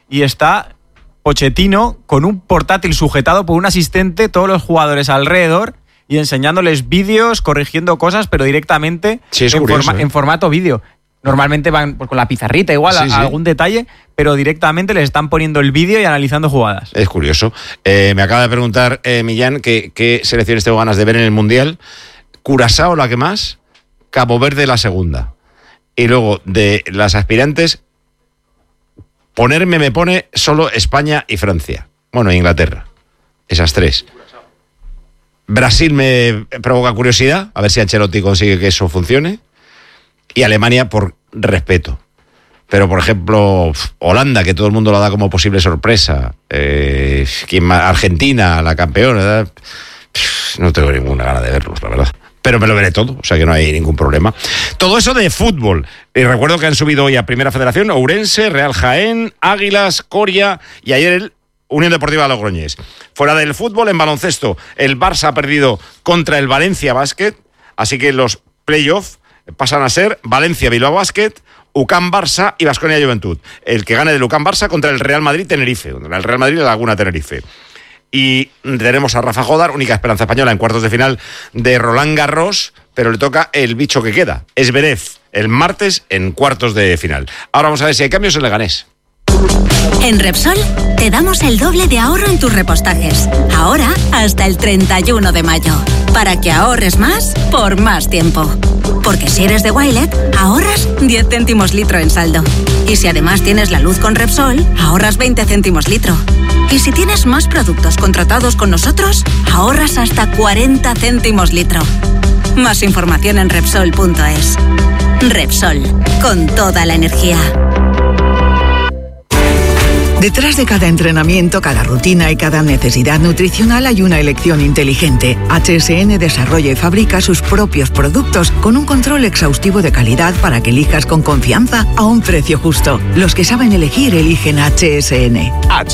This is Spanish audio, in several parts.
y está Pochettino con un portátil sujetado por un asistente, todos los jugadores alrededor y enseñándoles vídeos, corrigiendo cosas, pero directamente en formato vídeo. Normalmente van con la pizarrita igual, a algún detalle, pero directamente les están poniendo el vídeo y analizando jugadas. Es curioso. Me acaba de preguntar Millán qué selecciones tengo ganas de ver en el Mundial. Curazao la que más, Cabo Verde la segunda. Y luego de las aspirantes, me pone solo España y Francia. Bueno, Inglaterra. Esas tres. Brasil me provoca curiosidad, a ver si Ancelotti consigue que eso funcione. Y Alemania por respeto. Pero, por ejemplo, Holanda, que todo el mundo lo da como posible sorpresa. Argentina, la campeona. ¿Verdad? No tengo ninguna gana de verlos, la verdad. Pero me lo veré todo, o sea que no hay ningún problema. Todo eso de fútbol. Y recuerdo que han subido hoy a Primera Federación Ourense, Real Jaén, Águilas, Coria y ayer el Unión Deportiva Logroñés. Fuera del fútbol, en baloncesto, el Barça ha perdido contra el Valencia Basket, así que los playoffs pasan a ser Valencia Bilbao Basket, UCAM Barça y Baskonia Juventud. El que gane del UCAM Barça contra el Real Madrid Tenerife, el Real Madrid Laguna Tenerife. Y tenemos a Rafa Jodar, única esperanza española en cuartos de final de Roland Garros, pero le toca el bicho que queda, Zverev, el martes en cuartos de final. Ahora vamos a ver si hay cambios en Leganés. En Repsol te damos el doble de ahorro en tus repostajes. Ahora hasta el 31 de mayo. Para que ahorres más por más tiempo. Porque si eres de Wilet, ahorras 10 céntimos litro en saldo. Y si además tienes la luz con Repsol, ahorras 20 céntimos litro. Y si tienes más productos contratados con nosotros, ahorras hasta 40 céntimos litro. Más información en Repsol.es. Repsol, con toda la energía. Detrás de cada entrenamiento, cada rutina y cada necesidad nutricional hay una elección inteligente. HSN desarrolla y fabrica sus propios productos con un control exhaustivo de calidad para que elijas con confianza a un precio justo. Los que saben elegir, eligen HSN.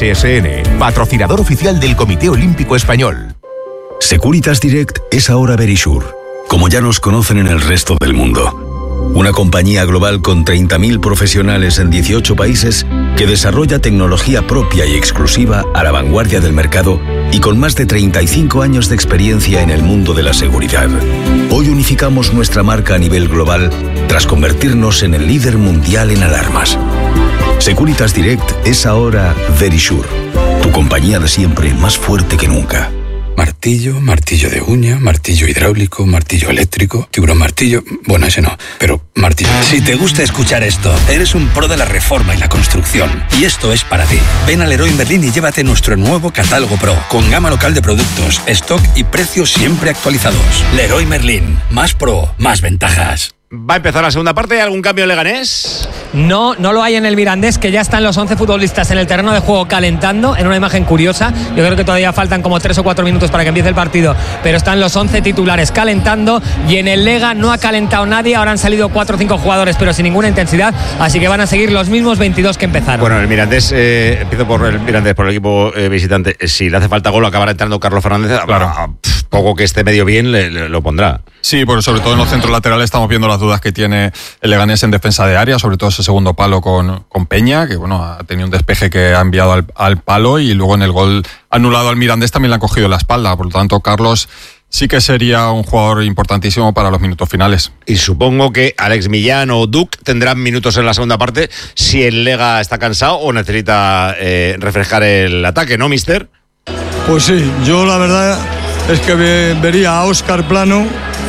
HSN, patrocinador oficial del Comité Olímpico Español. Securitas Direct es ahora Verisure, como ya nos conocen en el resto del mundo. Una compañía global con 30.000 profesionales en 18 países que desarrolla tecnología propia y exclusiva a la vanguardia del mercado y con más de 35 años de experiencia en el mundo de la seguridad. Hoy unificamos nuestra marca a nivel global tras convertirnos en el líder mundial en alarmas. Securitas Direct es ahora Verisure, tu compañía de siempre más fuerte que nunca. Martillo, martillo de uña, martillo hidráulico, martillo eléctrico, tiburón martillo... Bueno, ese no, pero martillo... Si te gusta escuchar esto, eres un pro de la reforma y la construcción. Y esto es para ti. Ven a Leroy Merlin y llévate nuestro nuevo catálogo Pro, con gama local de productos, stock y precios siempre actualizados. Leroy Merlin, más pro, más ventajas. Va a empezar la segunda parte. ¿Hay algún cambio en Leganés? No lo hay en el Mirandés, que ya están los 11 futbolistas en el terreno de juego calentando, en una imagen curiosa. Yo creo que todavía faltan como 3 o 4 minutos para que empiece el partido, pero están los 11 titulares calentando, y en el Lega no ha calentado nadie. Ahora han salido 4 o 5 jugadores, pero sin ninguna intensidad, así que van a seguir los mismos 22 que empezaron. Bueno, el Mirandés, empiezo por el Mirandés, por el equipo visitante. Si le hace falta gol, acabará entrando Carlos Fernández. Claro. Poco que esté medio bien lo pondrá. Sí, porque sobre todo en los centros laterales estamos viendo las dudas que tiene el Leganés en defensa de área, sobre todo ese segundo palo con Peña, que bueno, ha tenido un despeje que ha enviado al palo, y luego en el gol anulado al Mirandés también le han cogido la espalda. Por lo tanto, Carlos sí que sería un jugador importantísimo para los minutos finales. Y supongo que Alex Millán o Duc tendrán minutos en la segunda parte si el Lega está cansado o necesita refrescar el ataque, ¿no, mister? Pues sí, yo la verdad es que vería a Óscar Plano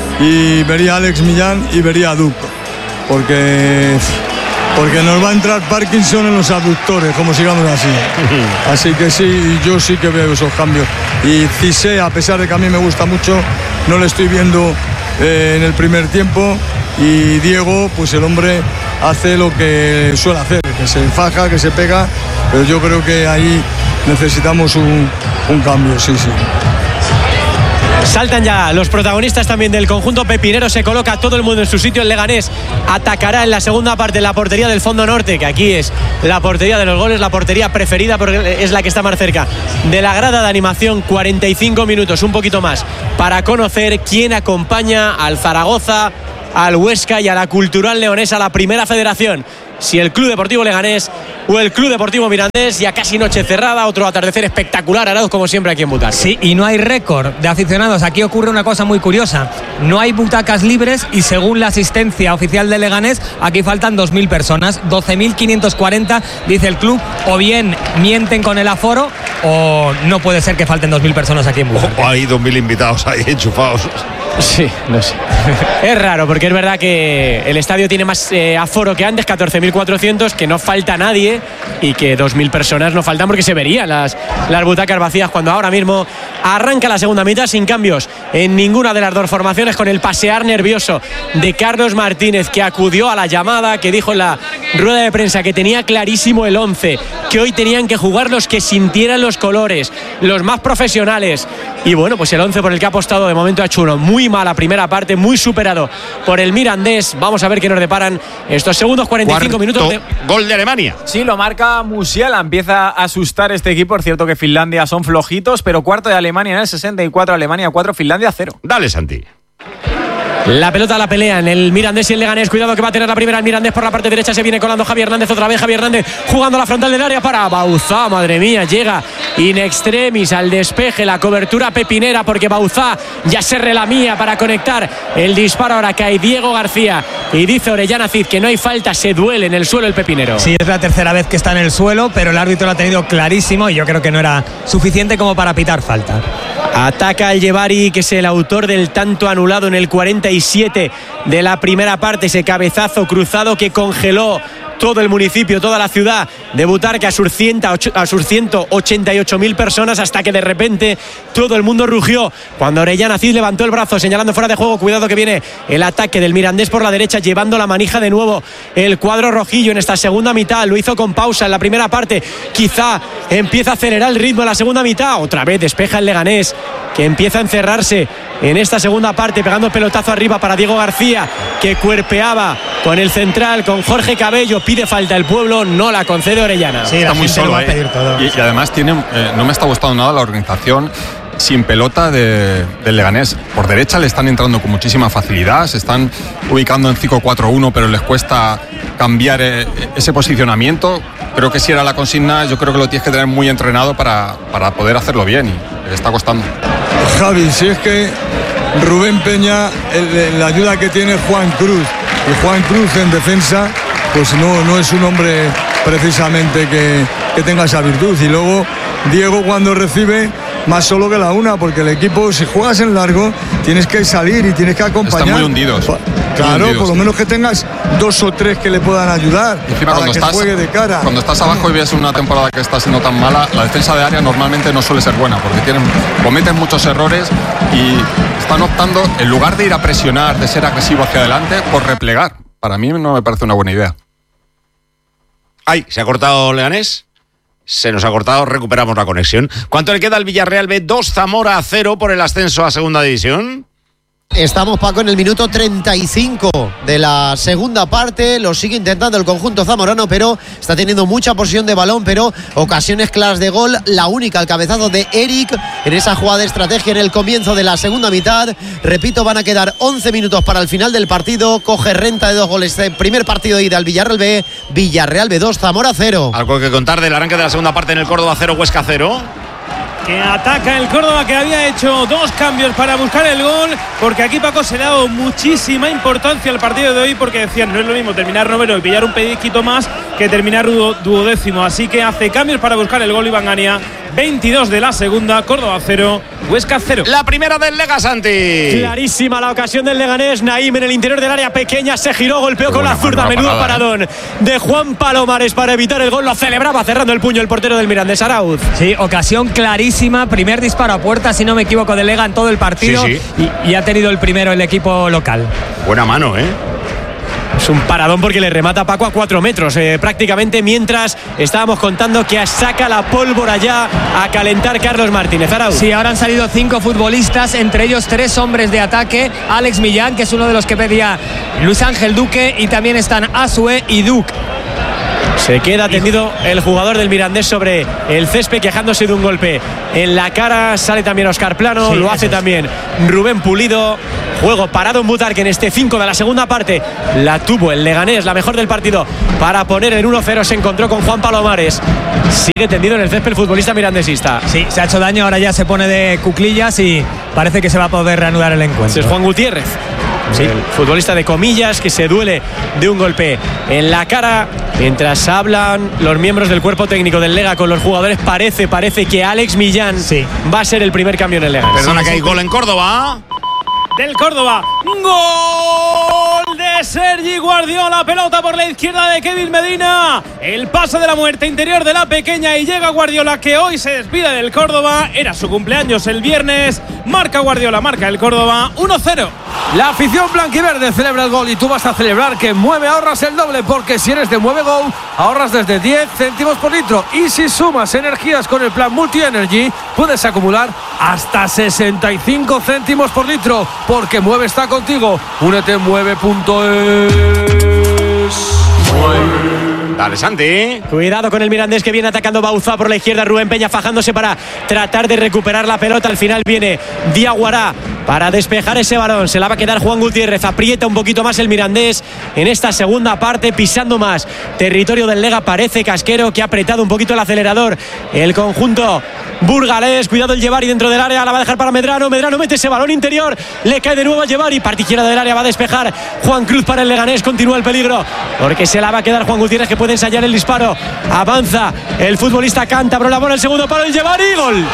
y vería a Alex Millán y vería a Duc, porque nos va a entrar Parkinson en los abductores, como sigamos así. Así que sí, yo sí que veo esos cambios. Y Cissé, a pesar de que a mí me gusta mucho, no le estoy viendo en el primer tiempo. Y Diego, pues el hombre hace lo que suele hacer, que se faja, que se pega, pero yo creo que ahí necesitamos un cambio, sí. Saltan ya los protagonistas también del conjunto pepinero, se coloca todo el mundo en su sitio. El Leganés atacará en la segunda parte la portería del fondo norte, que aquí es la portería de los goles, la portería preferida porque es la que está más cerca de la grada de animación. 45 minutos, un poquito más, para conocer quién acompaña al Zaragoza, al Huesca y a la Cultural Leonesa, la Primera Federación. si el Club Deportivo Leganés o el Club Deportivo Mirandés. Ya casi noche cerrada, otro atardecer espectacular, Arauz, como siempre aquí en Butarque. Sí, y no hay récord de aficionados. Aquí ocurre una cosa muy curiosa. No hay butacas libres y según la asistencia oficial de Leganés, aquí faltan 2.000 personas. 12.540, dice el club. O bien mienten con el aforo o no puede ser que falten 2.000 personas aquí en Butarque. O hay 2.000 invitados ahí enchufados. Sí, no sé. Es raro porque es verdad que el estadio tiene más aforo que antes, 14.400, que no falta nadie y que 2.000 personas no faltan porque se verían las butacas vacías cuando ahora mismo arranca la segunda mitad sin cambios en ninguna de las dos formaciones, con el pasear nervioso de Carlos Martínez, que acudió a la llamada, que dijo en la rueda de prensa que tenía clarísimo el 11, que hoy tenían que jugar los que sintieran los colores, los más profesionales. Y bueno, pues el 11 por el que ha apostado de momento ha hecho uno muy mala primera parte, muy superado por el Mirandés. Vamos a ver qué nos deparan estos segundos 45 minutos de... Gol de Alemania. Sí, lo marca Musiala, empieza a asustar este equipo. Es cierto que Finlandia son flojitos, pero cuarto de Alemania en el 64, Alemania 4, Finlandia 0. Dale, Santi. La pelota la pelea en el Mirandés y el Leganés. Cuidado que va a tener la primera el Mirandés por la parte derecha. Se viene colando Javi Hernández otra vez. Javi Hernández jugando a la frontal del área para Bauzá. Madre mía, llega in extremis al despeje. La cobertura pepinera porque Bauzá ya se relamía para conectar el disparo. Ahora cae Diego García y dice Orellana Cid que no hay falta. Se duele en el suelo el pepinero. Sí, es la tercera vez que está en el suelo, pero el árbitro lo ha tenido clarísimo y yo creo que no era suficiente como para pitar falta. Ataca al Yevari, que es el autor del tanto anulado en el 47 de la primera parte. Ese cabezazo cruzado que congeló todo el municipio, toda la ciudad de Butarque a sus 188.000 personas, hasta que de repente todo el mundo rugió cuando Orellana Cid levantó el brazo señalando fuera de juego. Cuidado que viene el ataque del Mirandés por la derecha, llevando la manija de nuevo el cuadro rojillo en esta segunda mitad. Lo hizo con pausa en la primera parte, quizá empieza a acelerar el ritmo en la segunda mitad. Otra vez despeja el Leganés, que empieza a encerrarse en esta segunda parte, pegando pelotazo arriba para Diego García, que cuerpeaba con el central, con Jorge Cabello. Pide falta el pueblo, no la concede Orellana. Sí, está muy solo, y además no me está gustando nada la organización sin pelota del Leganés. Por derecha le están entrando con muchísima facilidad, se están ubicando en 5-4-1, pero les cuesta cambiar ese posicionamiento. Creo que si era la consigna, yo creo que lo tienes que tener muy entrenado para poder hacerlo bien, y le está costando. Javi, si es que Rubén Peña, la ayuda que tiene Juan Cruz, y Juan Cruz en defensa, pues no es un hombre precisamente que tenga esa virtud. Y luego Diego, cuando recibe, más solo que la una, porque el equipo, si juegas en largo, tienes que salir y tienes que acompañar. Están muy hundidos. Claro, por lo menos que tengas 2 o 3 que le puedan ayudar para que juegue de cara. Cuando estás abajo y ves una temporada que está siendo tan mala, la defensa de área normalmente no suele ser buena, porque cometen muchos errores y están optando, en lugar de ir a presionar, de ser agresivo hacia adelante, por replegar. Para mí no me parece una buena idea. Ay, ¿se ha cortado Leganés? Se nos ha cortado, recuperamos la conexión. ¿Cuánto le queda al Villarreal B? 2, Zamora 0 por el ascenso a segunda división. Estamos, Paco, en el minuto 35 de la segunda parte. Lo sigue intentando el conjunto zamorano, pero está teniendo mucha posesión de balón, pero ocasiones claras de gol. La única, el cabezazo de Eric en esa jugada de estrategia en el comienzo de la segunda mitad. Repito, van a quedar 11 minutos para el final del partido. Coge renta de 2 goles el primer partido de ida al Villarreal B. Villarreal B 2, Zamora 0. Algo que contar del arranque de la segunda parte en el Córdoba 0, Huesca 0. Que ataca el Córdoba, que había hecho 2 cambios para buscar el gol, porque aquí, Paco, se le ha dado muchísima importancia al partido de hoy, porque decían, no es lo mismo terminar noveno y pillar un pellizquito más que terminar duodécimo, así que hace cambios para buscar el gol Iván Gania. 22 de la segunda, Córdoba 0, Huesca 0. La primera del Lega, Santi. Clarísima la ocasión del Leganés. Naim en el interior del área pequeña, se giró, golpeó con la zurda. Menudo paradón de Juan Palomares para evitar el gol. Lo celebraba cerrando el puño el portero del Mirandés, Arauz. Sí, ocasión clarísima. Primer disparo a puerta, si no me equivoco, de Lega en todo el partido. Sí. Y ha tenido el primero el equipo local. Buena mano, ¿eh? Es un paradón porque le remata Paco a 4 metros prácticamente, mientras estábamos contando que saca la pólvora ya a calentar Carlos Martínez. Arauz. Sí, ahora han salido 5 futbolistas, entre ellos 3 hombres de ataque. Alex Millán, que es uno de los que pedía Luis Ángel Duque, y también están Asue y Duc. Se queda tendido el jugador del Mirandés sobre el césped, quejándose de un golpe en la cara. Sale también Óscar Plano, sí, lo hace también Rubén Pulido. Juego parado en Butarque en este 5 de la segunda parte. La tuvo el Leganés, la mejor del partido, para poner el 1-0. Se encontró con Juan Palomares. Sigue tendido en el césped el futbolista mirandesista. Sí, se ha hecho daño, ahora ya se pone de cuclillas y parece que se va a poder reanudar el encuentro. Es Juan Gutiérrez. Sí, el futbolista de Comillas, que se duele de un golpe en la cara. Mientras hablan los miembros del cuerpo técnico del Lega con los jugadores, parece que Alex Millán va a ser el primer cambio en el Lega. Perdona, que hay gol en Córdoba. Del Córdoba, gol de Sergi Guardiola, pelota por la izquierda de Kevin Medina, el pase de la muerte interior de la pequeña y llega Guardiola, que hoy se despide del Córdoba. Era su cumpleaños el viernes. Marca Guardiola, marca el Córdoba, 1-0. La afición blanquiverde celebra el gol y tú vas a celebrar que Mueve ahorras el doble, porque si eres de Mueve Go ahorras desde 10 céntimos por litro, y si sumas energías con el plan Multi Energy puedes acumular hasta 65 céntimos por litro, porque Mueve está contigo. Únete en mueve.es. Dale, Santi. Cuidado con el Mirandés, que viene atacando Bauzá por la izquierda. Rubén Peña fajándose para tratar de recuperar la pelota. Al final viene Diaguará para despejar ese balón. Se la va a quedar Juan Gutiérrez. Aprieta un poquito más el Mirandés en esta segunda parte, pisando más territorio del Lega. Parece Casquero, que ha apretado un poquito el acelerador. El conjunto burgalés. Cuidado el Yevari dentro del área. La va a dejar para Medrano. Medrano mete ese balón interior. Le cae de nuevo al Yevari. Parte izquierda del área. Va a despejar Juan Cruz para el Leganés. Continúa el peligro, porque se la va a quedar Juan Gutiérrez, que puede ensayar el disparo. Avanza el futbolista cántabro. La bola el segundo palo. El Yevari. Gol.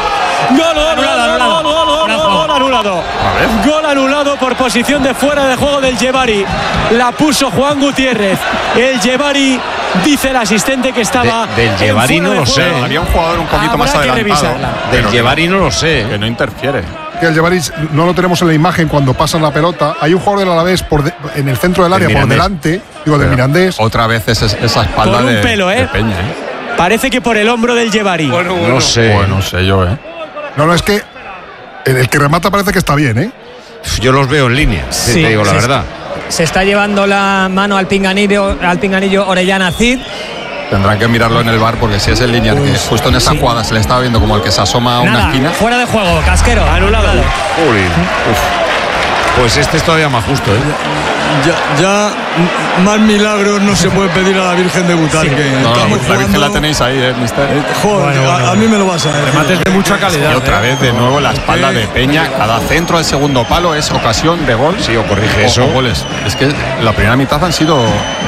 Gol anulado. Gol anulado por posición de fuera de juego del Yevari. La puso Juan Gutiérrez. El Yevari, dice el asistente, que estaba del Yevari no lo sé. Había un jugador un poquito más adelantado. Del Yevari no lo sé. Que no interfiere. Que el Yevari no lo tenemos en la imagen cuando pasan la pelota. Hay un jugador del Alavés en el centro del área, por delante, del Mirandés. Otra vez esa espalda por un pelo, de Peña. Parece que por el hombro del Yevari. No sé. Bueno, sé yo, No, es que el que remata parece que está bien, Yo los veo en línea, te digo la verdad. Se está llevando la mano al pinganillo Orellana Cid. Tendrán que mirarlo en el VAR, porque si es en línea, que justo en esa jugada se le estaba viendo como el que se asoma a una esquina. Fuera de juego, Casquero. Anulado. Pues este es todavía más justo, Ya más milagros no se puede pedir a la Virgen de Butarque. La Virgen la tenéis ahí, mister. Joder, a mí me lo vas a decir. Remates de mucha calidad. Y otra vez, de nuevo, la espalda de Peña. Cada centro del segundo palo es ocasión de gol. Sí, o corrige eso. O goles. Es que la primera mitad han sido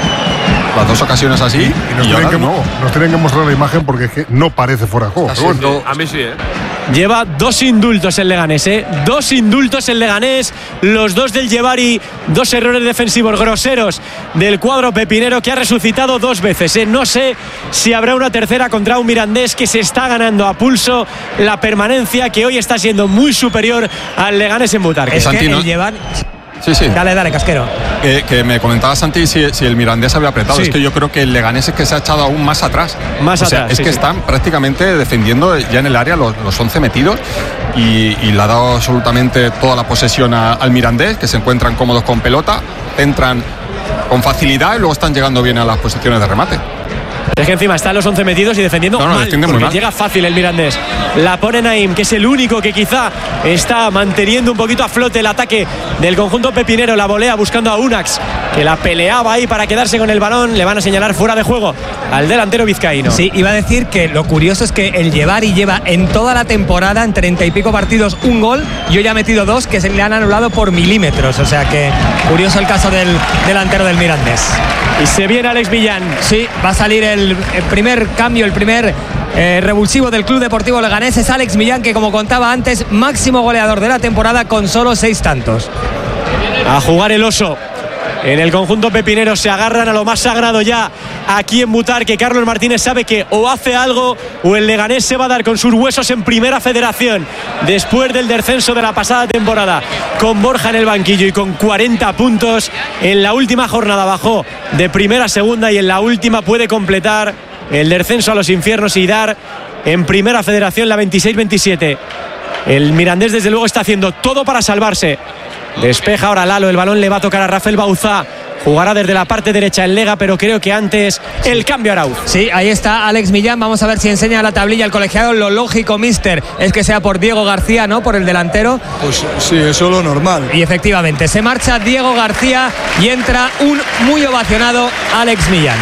las dos ocasiones así. Y nos tienen que mostrar la imagen, porque es que no parece fuera de juego. A mí sí, Lleva 2 indultos el Leganés, 2 indultos el Leganés, los 2 del Yevari, 2 errores defensivos groseros del cuadro pepinero, que ha resucitado 2 veces. No sé si habrá una tercera contra un Mirandés que se está ganando a pulso la permanencia, que hoy está siendo muy superior al Leganés en Butarque. Es que el Yevari... Sí. Dale, Casquero. Que me comentaba Santi si el Mirandés había apretado. Sí. Es que yo creo que el Leganés es que se ha echado aún más atrás. Es que están prácticamente defendiendo ya en el área los 11 metidos, y le ha dado absolutamente toda la posesión al Mirandés, que se encuentran cómodos con pelota, entran con facilidad y luego están llegando bien a las posiciones de remate. Es que encima están los 11 metidos y defendiendo mal, porque llega fácil el Mirandés. La pone Naim, que es el único que quizá está manteniendo un poquito a flote el ataque del conjunto pepinero. La volea buscando a Unax, que la peleaba ahí para quedarse con el balón. Le van a señalar fuera de juego al delantero vizcaíno. Sí, iba a decir que lo curioso es que el Yevari lleva en toda la temporada, en 30 y pico partidos, un gol, y hoy ha metido 2 que se le han anulado por milímetros. O sea que curioso el caso del delantero del Mirandés. Y se viene Alex Millán. Sí, va a salir el primer cambio, el primer revulsivo del Club Deportivo Leganés. Es Alex Millán, que, como contaba antes, máximo goleador de la temporada con solo 6 tantos. A jugar el oso. En el conjunto pepinero se agarran a lo más sagrado ya aquí en Butarque. Carlos Martínez sabe que o hace algo o el Leganés se va a dar con sus huesos en Primera Federación después del descenso de la pasada temporada. Con Borja en el banquillo y con 40 puntos en la última jornada bajó de Primera a Segunda, y en la última puede completar el descenso a los infiernos y dar en Primera Federación la 26-27. El Mirandés desde luego está haciendo todo para salvarse. Despeja ahora Lalo, el balón le va a tocar a Rafael Bauzá. Jugará desde la parte derecha el Lega, pero creo que antes el cambio Arauz. Sí, ahí está Alex Millán. Vamos a ver si enseña la tablilla el colegiado. Lo lógico, mister, es que sea por Diego García, ¿no? Por el delantero. Pues sí, eso es lo normal. Y efectivamente, se marcha Diego García y entra un muy ovacionado Alex Millán.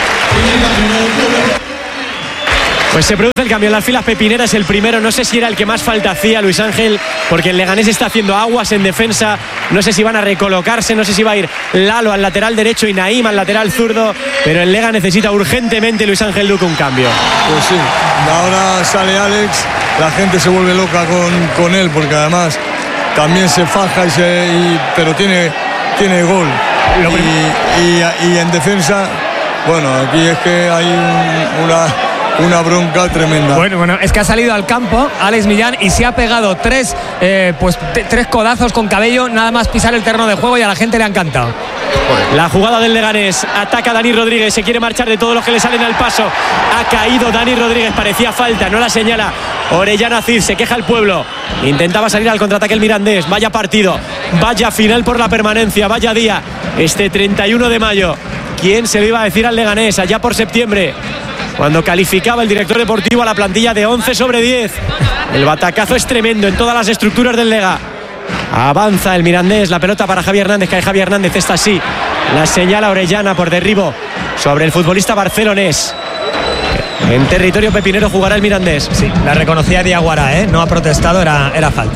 Pues se produce el cambio en las filas pepineras, el primero, no sé si era el que más falta hacía Luis Ángel, porque el Leganés está haciendo aguas en defensa, no sé si van a recolocarse, no sé si va a ir Lalo al lateral derecho y Naim al lateral zurdo, pero el Lega necesita urgentemente, Luis Ángel Duque, un cambio. Pues sí, ahora sale Alex, la gente se vuelve loca con él, porque además también se faja, pero tiene gol. Y en defensa, bueno, aquí es que hay una bronca tremenda. Bueno, es que ha salido al campo Alex Millán y se ha pegado tres codazos con Cabello, nada más pisar el terreno de juego, y a la gente le ha encantado. La jugada del Leganés, ataca Dani Rodríguez, se quiere marchar de todos los que le salen al paso, ha caído Dani Rodríguez, parecía falta, no la señala Orellana Cid, se queja el pueblo, intentaba salir al contraataque el Mirandés, vaya partido, vaya final por la permanencia, vaya día, este 31 de mayo, ¿quién se lo iba a decir al Leganés allá por septiembre? Cuando calificaba el director deportivo a la plantilla de 11 sobre 10. El batacazo es tremendo en todas las estructuras del Lega. Avanza el Mirandés, la pelota para Javi Hernández, cae Javi Hernández, esta sí, la señala Orellana por derribo sobre el futbolista barcelonés. En territorio pepinero jugará el Mirandés. Sí, la reconocía Diaguara, no ha protestado, era falta.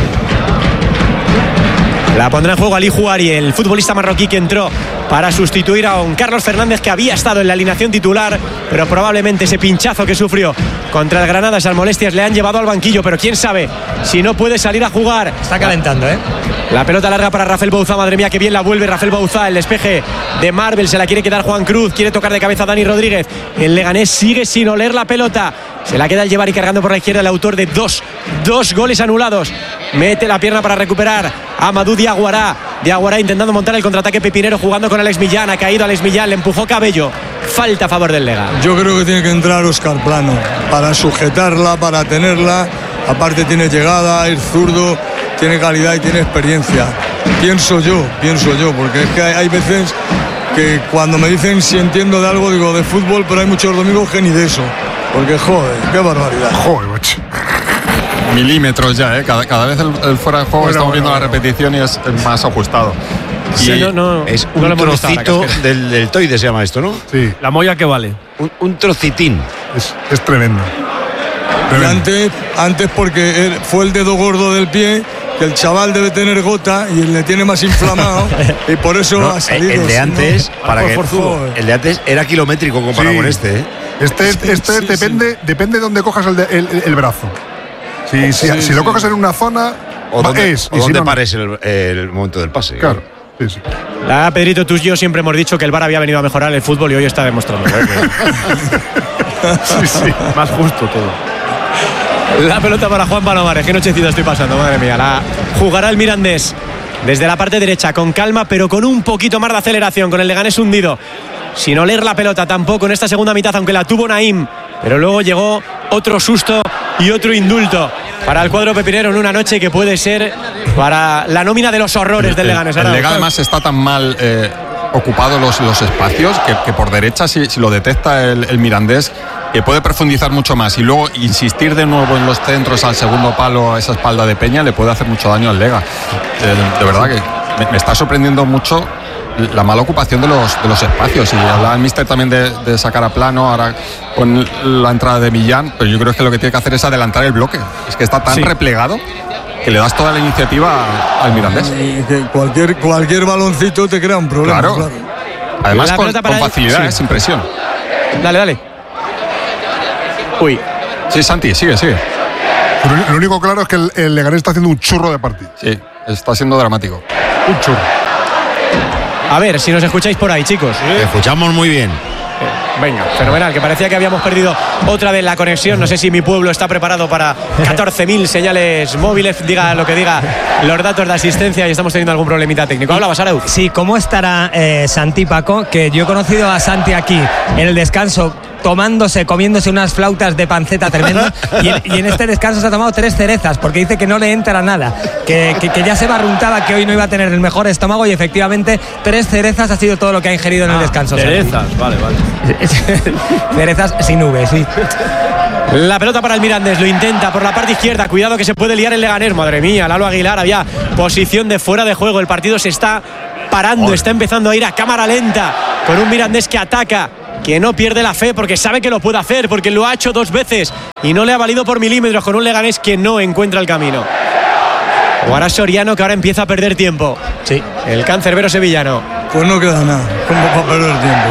La pondrá en juego Ali Juari, el futbolista marroquí que entró para sustituir a un Carlos Fernández que había estado en la alineación titular, pero probablemente ese pinchazo que sufrió contra el Granada, esas molestias le han llevado al banquillo, pero quién sabe si no puede salir a jugar. Está calentando, La pelota larga para Rafael Bouzá, madre mía, que bien la vuelve Rafael Bouzá, el despeje de Marvel, se la quiere quedar Juan Cruz, quiere tocar de cabeza a Dani Rodríguez, el Leganés sigue sin oler la pelota, se la queda el llevar y cargando por la izquierda el autor de dos goles anulados, mete la pierna para recuperar a Amadou Diaguara intentando montar el contraataque pepinero, jugando con Alex Millán, ha caído Alex Millán, le empujó Cabello, falta a favor del Lega. Yo creo que tiene que entrar Óscar Plano para sujetarla, para tenerla, aparte tiene llegada, es zurdo, tiene calidad y tiene experiencia, pienso yo, porque es que hay veces que cuando me dicen si entiendo de algo, digo de fútbol, pero hay muchos domingos que ni de eso, porque joder, qué barbaridad. Joder, macho. Milímetros ya, cada vez el fuera de juego estamos viendo la repetición y es más ajustado. Sí, es un trocito del deltoide, se llama esto, ¿no? Sí. La molla que vale. Un trocitín. Es tremendo. Y antes porque fue el dedo gordo del pie, que el chaval debe tener gota y le tiene más inflamado y por eso ha salido. El de antes, el de antes era kilométrico comparado con este. Este depende de dónde cojas el brazo. Si lo coges en una zona o donde pares el momento del pase. Claro. Sí. Pedrito, tú y yo siempre hemos dicho que el VAR había venido a mejorar el fútbol y hoy está demostrando. Sí, más justo todo. La pelota para Juan Palomares, qué nochecita estoy pasando, madre mía. La jugará el Mirandés desde la parte derecha, con calma, pero con un poquito más de aceleración, con el Leganés hundido, sin oler la pelota tampoco en esta segunda mitad, aunque la tuvo Naim, pero luego llegó otro susto y otro indulto para el cuadro pepinero en una noche que puede ser para la nómina de los horrores del Leganés. El Lega además está tan mal ocupado los espacios que por derecha, si lo detecta el Mirandés, que puede profundizar mucho más y luego insistir de nuevo en los centros al segundo palo, a esa espalda de Peña, le puede hacer mucho daño al Lega. De verdad que me está sorprendiendo mucho la mala ocupación de los espacios. Y hablaba el míster también de sacar a Plano ahora con la entrada de Millán, pero yo creo que lo que tiene que hacer es adelantar el bloque. Es que está tan replegado que le das toda la iniciativa al Mirandés. Cualquier baloncito te crea un problema. Claro. Además con facilidad, sin presión. Dale. Uy. Sí, Santi, sigue. Lo único claro es que el Leganés está haciendo un churro de partido. Sí, está siendo dramático. Un churro. A ver si nos escucháis por ahí, chicos. Escuchamos muy bien. Venga, fenomenal, que parecía que habíamos perdido otra vez la conexión. No sé si mi pueblo está preparado para 14.000 señales móviles, diga lo que diga los datos de asistencia, y estamos teniendo algún problemita técnico. ¿Hablabas, Arauz? Sí, ¿cómo estará Santi, Paco? Que yo he conocido a Santi aquí en el descanso comiéndose unas flautas de panceta tremendas y en este descanso se ha tomado 3 cerezas porque dice que no le entra nada, que ya se barruntaba que hoy no iba a tener el mejor estómago y efectivamente 3 cerezas ha sido todo lo que ha ingerido en el descanso. Cerezas, vale. Cerezas sin V, sí. La pelota para el Mirandés, lo intenta por la parte izquierda, cuidado que se puede liar el Leganés, madre mía, Lalo Aguilar, había posición de fuera de juego, el partido se está parando, está empezando a ir a cámara lenta con un Mirandés que ataca, que no pierde la fe porque sabe que lo puede hacer, porque lo ha hecho 2 veces y no le ha valido por milímetros, con un Leganés que no encuentra el camino. Ahora Soriano, que ahora empieza a perder tiempo. Sí. El cancerbero sevillano. Pues no queda nada, como para perder tiempo.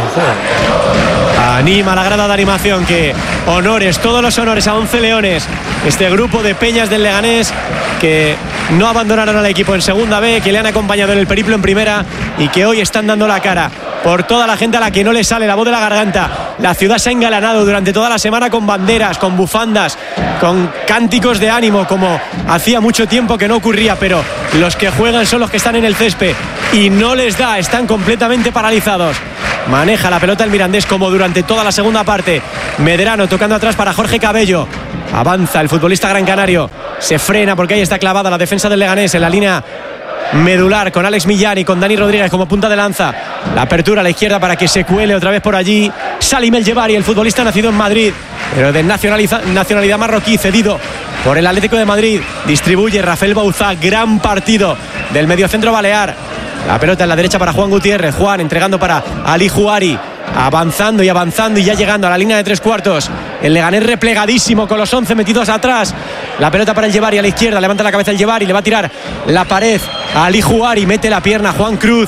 Joder. Anima la grada de animación, que honores, todos los honores a 11 Leones, este grupo de peñas del Leganés que no abandonaron al equipo en segunda B, que le han acompañado en el periplo en primera y que hoy están dando la cara por toda la gente a la que no le sale la voz de la garganta. La ciudad se ha engalanado durante toda la semana con banderas, con bufandas, con cánticos de ánimo, como hacía mucho tiempo que no ocurría, pero los que juegan son los que están en el césped y no les da, están completamente paralizados. Maneja la pelota el Mirandés como durante toda la segunda parte. Medrano tocando atrás para Jorge Cabello. Avanza el futbolista gran canario. Se frena porque ahí está clavada la defensa del Leganés en la línea medular con Alex Millán y con Dani Rodríguez como punta de lanza. La apertura a la izquierda para que se cuele otra vez por allí Salim El Jebari, el futbolista nacido en Madrid, pero de nacionalidad marroquí, cedido por el Atlético de Madrid. Distribuye Rafael Bauzá, gran partido del mediocentro balear. La pelota en la derecha para Juan Gutiérrez. Juan entregando para Ali Juari. Avanzando y ya llegando a la línea de 3/4. El Leganés replegadísimo con los 11 metidos atrás. La pelota para el Jebari a la izquierda. Levanta la cabeza el Jebari. Le va a tirar la pared a Ali Juari. Mete la pierna Juan Cruz.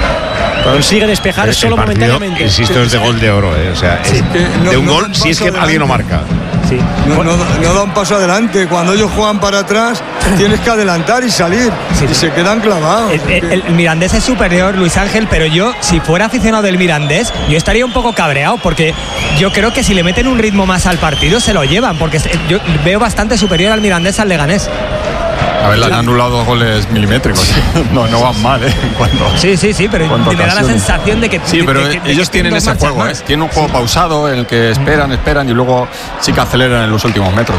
Consigue despejar solo momentáneamente. Insisto, es de gol de oro. O sea, es de un gol si es que alguien lo marca. Sí. No da un paso adelante. Cuando ellos juegan para atrás, tienes que adelantar y salir. Sí. Y se quedan clavados. El Mirandés es superior, Luis Ángel, pero yo, si fuera aficionado del Mirandés, yo estaría un poco cabreado, porque yo creo que si le meten un ritmo más al partido, se lo llevan, porque yo veo bastante superior al Mirandés al Leganés. A ver, le han anulado 2 goles milimétricos. No van mal, en cuanto. Sí, pero me da la sensación de que. Sí, pero ellos tienen ese juego, tienen un juego pausado en el que esperan y luego sí que aceleran en los últimos metros.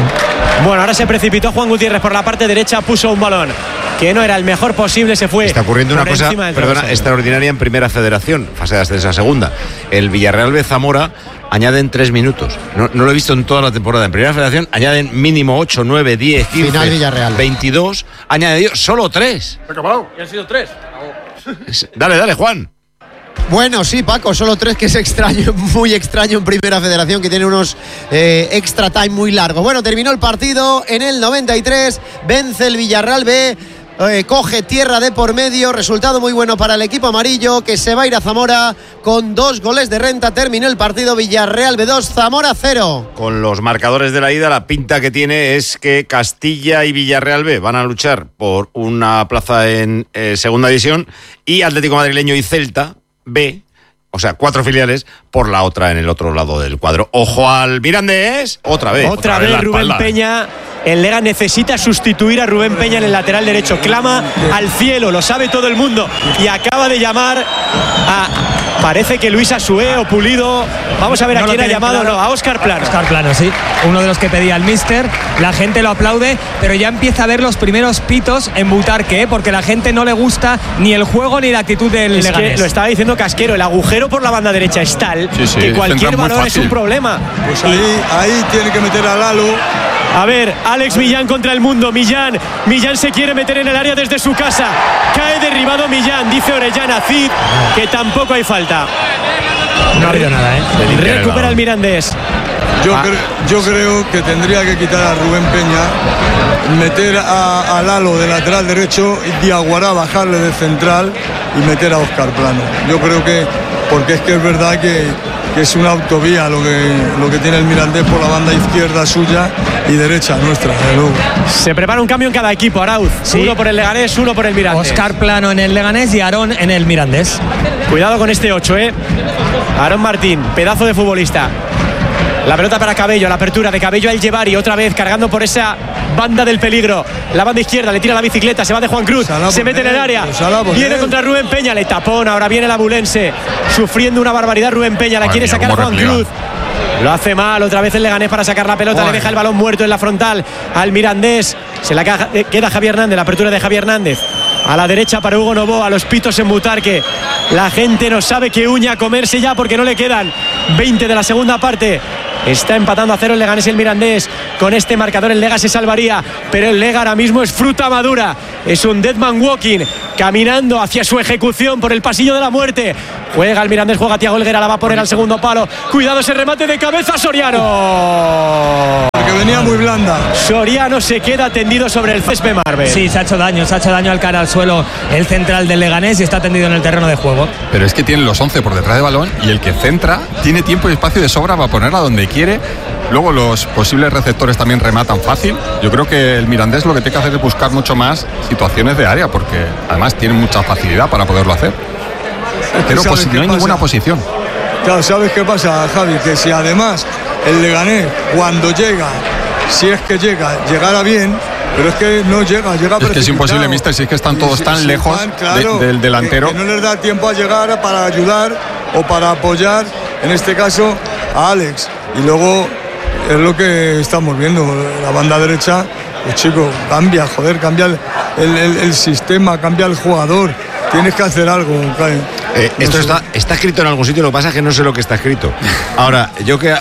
Bueno, ahora se precipitó Juan Gutiérrez por la parte derecha, puso un balón que no era el mejor posible, se fue. Está ocurriendo una cosa, extraordinaria en Primera Federación, fase de ascenso a segunda. El Villarreal B Zamora añaden 3 minutos. No lo he visto en toda la temporada. En Primera Federación añaden mínimo 8, 9, 10, 15, Final Villarreal. 22. Añadido solo 3. ¿Y han sido 3? Dale, Juan. Bueno, sí, Paco, solo 3, que es extraño, muy extraño en Primera Federación, que tiene unos extra time muy largos. Bueno, terminó el partido en el 93, vence el Villarreal B, coge tierra de por medio, resultado muy bueno para el equipo amarillo, que se va a ir a Zamora con 2 goles de renta. Terminó el partido, Villarreal B2, Zamora 0. Con los marcadores de la ida, la pinta que tiene es que Castilla y Villarreal B van a luchar por una plaza en segunda división, y Atlético Madrileño y Celta B, o sea, 4 filiales, por la otra en el otro lado del cuadro. Ojo al Mirandés, otra vez Rubén Peña. El Lega necesita sustituir a Rubén Peña en el lateral derecho. Clama al cielo, lo sabe todo el mundo, y acaba de llamar a, parece que Luis Asué o Pulido. Vamos a ver a quién ha llamado. Claro. A Óscar Plano. Óscar Plano, sí. Uno de los que pedía el míster. La gente lo aplaude, pero ya empieza a ver los primeros pitos en Butarque, porque la gente no le gusta ni el juego ni la actitud del Leganés. Lo estaba diciendo Casquero, el agujero por la banda derecha es tal que cualquier balón es un problema. Pues ahí tiene que meter a Lalo. A ver, Alex Millán contra el mundo. Millán se quiere meter en el área desde su casa. Cae derribado Millán, dice Orellana Cid que tampoco hay falta. No ha habido nada, Recupera el Mirandés. Yo creo que tendría que quitar a Rubén Peña, meter a Lalo de lateral derecho, y Diaguará bajarle de central y meter a Óscar Plano. Yo creo que, porque es que es verdad que es una autovía lo que tiene el Mirandés por la banda izquierda suya y derecha nuestra, de luego. Se prepara un cambio en cada equipo, Arauz. Sí. Uno por el Leganés, uno por el Mirandés. Óscar Plano en el Leganés y Aarón en el Mirandés. Cuidado con este 8, Aarón Martín, pedazo de futbolista. La pelota para Cabello, la apertura de Cabello a El Jebari, otra vez cargando por esa banda del peligro. La banda izquierda, le tira la bicicleta, se va de Juan Cruz, se mete en el área, viene contra Rubén Peña, le tapón, ahora viene el abulense, sufriendo una barbaridad Rubén Peña, la quiere sacar Juan Cruz. Lo hace mal, otra vez el Leganés para sacar la pelota, le deja el balón muerto en la frontal al Mirandés. Se la queda Javi Hernández, la apertura de Javi Hernández. A la derecha para Hugo Novoa, a los pitos en Butarque. La gente no sabe qué uña comerse ya porque no le quedan 20 de la segunda parte. Está empatando a 0 el Leganés y el Mirandés. Con este marcador el Lega se salvaría, pero el Lega ahora mismo es fruta madura. Es un dead man walking, caminando hacia su ejecución por el pasillo de la muerte. Juega el Mirandés, juega Thiago Helguera, la va a poner al segundo palo. Cuidado ese remate de cabeza, Soriano. Que venía muy blanda. Soriano se queda tendido sobre el césped, Marvel. Sí, se ha hecho daño al caer al suelo el central del Leganés y está tendido en el terreno de juego. Pero es que tienen los 11 por detrás del balón y el que centra tiene tiempo y espacio de sobra para ponerla donde quiere. Luego los posibles receptores también rematan fácil. Yo creo que el Mirandés lo que tiene que hacer es buscar mucho más situaciones de área, porque además tiene mucha facilidad para poderlo hacer. Pero no hay ninguna posición. Claro, ¿sabes qué pasa, Javi? Que si además el Leganés, cuando llega, si es que llegara bien, pero es que no llega Es que es imposible, mister, si es que están todos tan lejos del delantero. Que no les da tiempo a llegar para ayudar o para apoyar, en este caso, a Alex. Y luego es lo que estamos viendo, la banda derecha, pues chico, cambia el sistema, cambia el jugador. Tienes que hacer algo, esto está escrito en algún sitio, lo que pasa es que no sé lo que está escrito. Ahora, yo que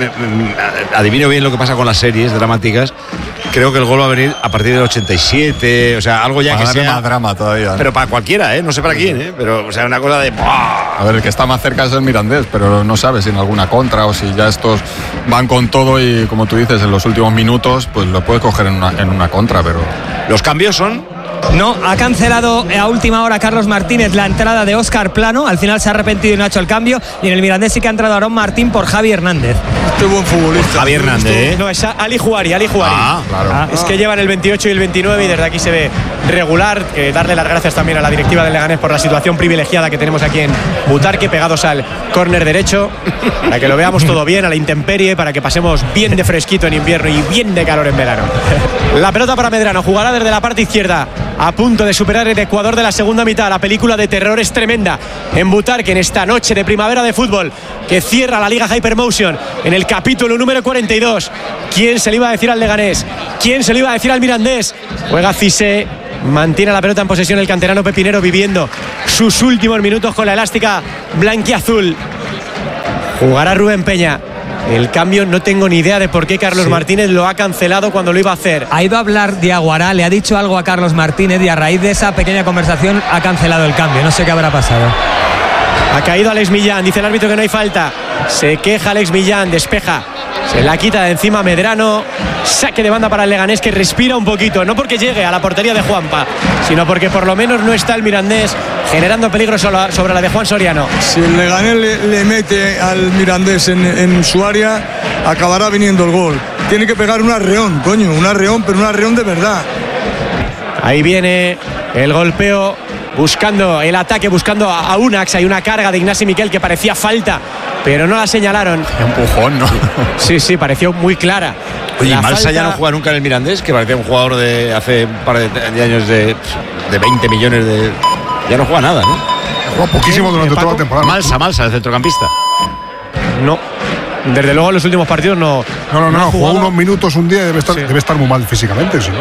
adivino bien lo que pasa con las series dramáticas, creo que el gol va a venir a partir del 87, o sea, algo ya que sea más drama todavía, ¿no? Pero para cualquiera, no sé para quién, pero o sea, una cosa de ¡buah! A ver, el que está más cerca es el Mirandés, pero no sabes si en alguna contra o si ya estos van con todo y, como tú dices, en los últimos minutos, pues lo puedes coger en una contra, pero los cambios son... No, ha cancelado a última hora Carlos Martínez la entrada de Óscar Plano. Al final se ha arrepentido y no ha hecho el cambio. Y en el Mirandés sí que ha entrado Aarón Martín por Javi Hernández. Este buen futbolista. Javi Hernández, No, es Ali Juari. Claro. Es que llevan el 28 y el 29 y desde aquí se ve regular. Darle las gracias también a la directiva del Leganés por la situación privilegiada que tenemos aquí en Butarque, pegados al córner derecho, para que lo veamos todo bien, a la intemperie, para que pasemos bien de fresquito en invierno y bien de calor en verano. La pelota para Medrano, jugará desde la parte izquierda, a punto de superar el Ecuador de la segunda mitad. La película de terror es tremenda en Butarque en esta noche de primavera de fútbol que cierra la Liga Hypermotion en el capítulo número 42. ¿Quién se le iba a decir al Leganés? ¿Quién se le iba a decir al Mirandés? Juega Cissé, mantiene la pelota en posesión el canterano pepinero, viviendo sus últimos minutos con la elástica blanquiazul. Jugará Rubén Peña. El cambio no tengo ni idea de por qué Carlos Martínez lo ha cancelado cuando lo iba a hacer. Ha ido a hablar Diaguará, le ha dicho algo a Carlos Martínez y a raíz de esa pequeña conversación ha cancelado el cambio. No sé qué habrá pasado. Ha caído Alex Millán, dice el árbitro que no hay falta. Se queja Alex Millán, despeja. Se la quita de encima Medrano. Saque de banda para el Leganés, que respira un poquito. No porque llegue a la portería de Juanpa, sino porque por lo menos no está el Mirandés generando peligro sobre la de Juan Soriano. Si el Leganés le mete al Mirandés en su área, acabará viniendo el gol. Tiene que pegar un arreón, coño, un arreón, pero un arreón de verdad. Ahí viene el golpeo, buscando el ataque, buscando a Unax. Hay una carga de Ignasi Miquel que parecía falta, pero no la señalaron. Empujón, ¿no? Sí, pareció muy clara. Oye, Malsa ya no juega nunca en el Mirandés, que parecía un jugador de hace un par de años de 20 millones de... Ya no juega nada, ¿no? Juega poquísimo durante toda la temporada. Malsa, el centrocampista. No, desde luego en los últimos partidos no. No, jugó unos minutos un día y debe estar muy mal físicamente, ¿sí, no?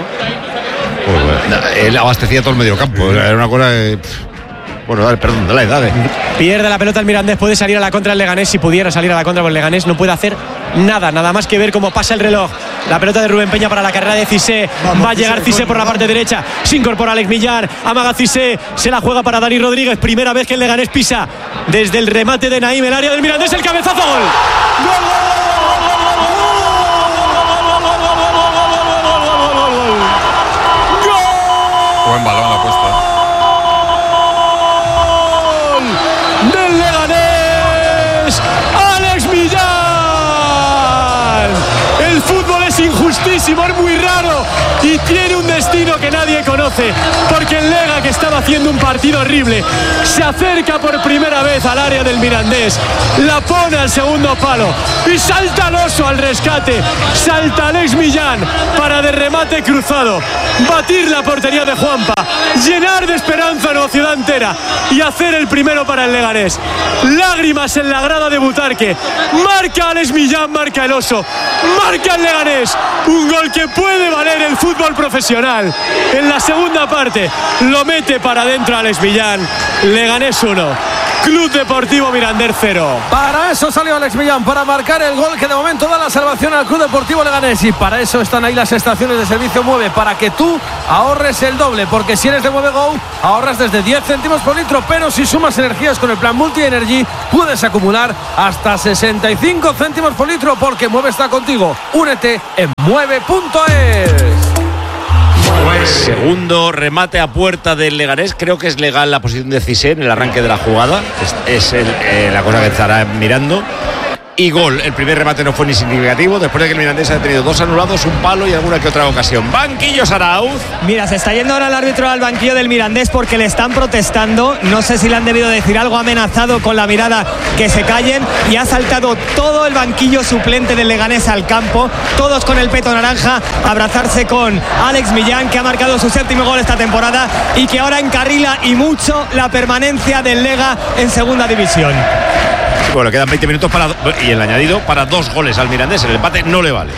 Pues, él abastecía todo el mediocampo. Era una cosa que... Bueno, dale, perdón, dale. Pierde la pelota el Mirandés, puede salir a la contra el Leganés. Si pudiera salir a la contra, pues el Leganés no puede hacer nada más que ver cómo pasa el reloj. La pelota de Rubén Peña para la carrera de Cissé. Va a llegar Cissé por la parte derecha. Se incorpora Alex Millán. Amaga Cissé. Se la juega para Dani Rodríguez. Primera vez que el Leganés pisa desde el remate de Naim, el área del Mirandés. El cabezazo. ¡Gol! Buen balón la puesta. Del Leganés, Alex Millán. El fútbol es injusticia. tristísimo, es muy raro y tiene un destino que nadie conoce, porque el Lega, que estaba haciendo un partido horrible, se acerca por primera vez al área del Mirandés, la pone al segundo palo y salta Alonso al rescate, salta Alex Millán para de remate cruzado batir la portería de Juanpa, llenar de esperanza a la ciudad entera y hacer el primero para el Leganés. Lágrimas en la grada de Butarque. Marca Alex Millán, marca el Oso, marca el Leganés. Un gol que puede valer el fútbol profesional. En la segunda parte lo mete para adentro Alex Millán. Leganés 1, Club Deportivo Mirandés 0. Para eso salió Alex Millán, para marcar el gol que de momento da la salvación al Club Deportivo Leganés. Y para eso están ahí las estaciones de servicio Mueve, para que tú ahorres el doble, porque si eres de Mueve Go ahorras desde 10 céntimos por litro, pero si sumas energías con el plan Multi Energy puedes acumular hasta 65 céntimos por litro, porque Mueve está contigo. Únete en mueve.es. Segundo remate a puerta del Leganés. Creo que es legal la posición de Cissé en el arranque de la jugada. Es la cosa que estará mirando. Y gol. El primer remate no fue ni significativo, después de que el Mirandés ha tenido 2 anulados, un palo y alguna que otra ocasión. Banquillo Sarauz. Mira, se está yendo ahora el árbitro al banquillo del Mirandés porque le están protestando. No sé si le han debido decir algo, amenazado con la mirada que se callen, y ha saltado todo el banquillo suplente del Leganés al campo, todos con el peto naranja, a abrazarse con Alex Millán, que ha marcado su 7º gol esta temporada y que ahora encarrila y mucho la permanencia del Lega en segunda división. Bueno, quedan 20 minutos y el añadido para 2 goles al Mirandés. El empate no le vale.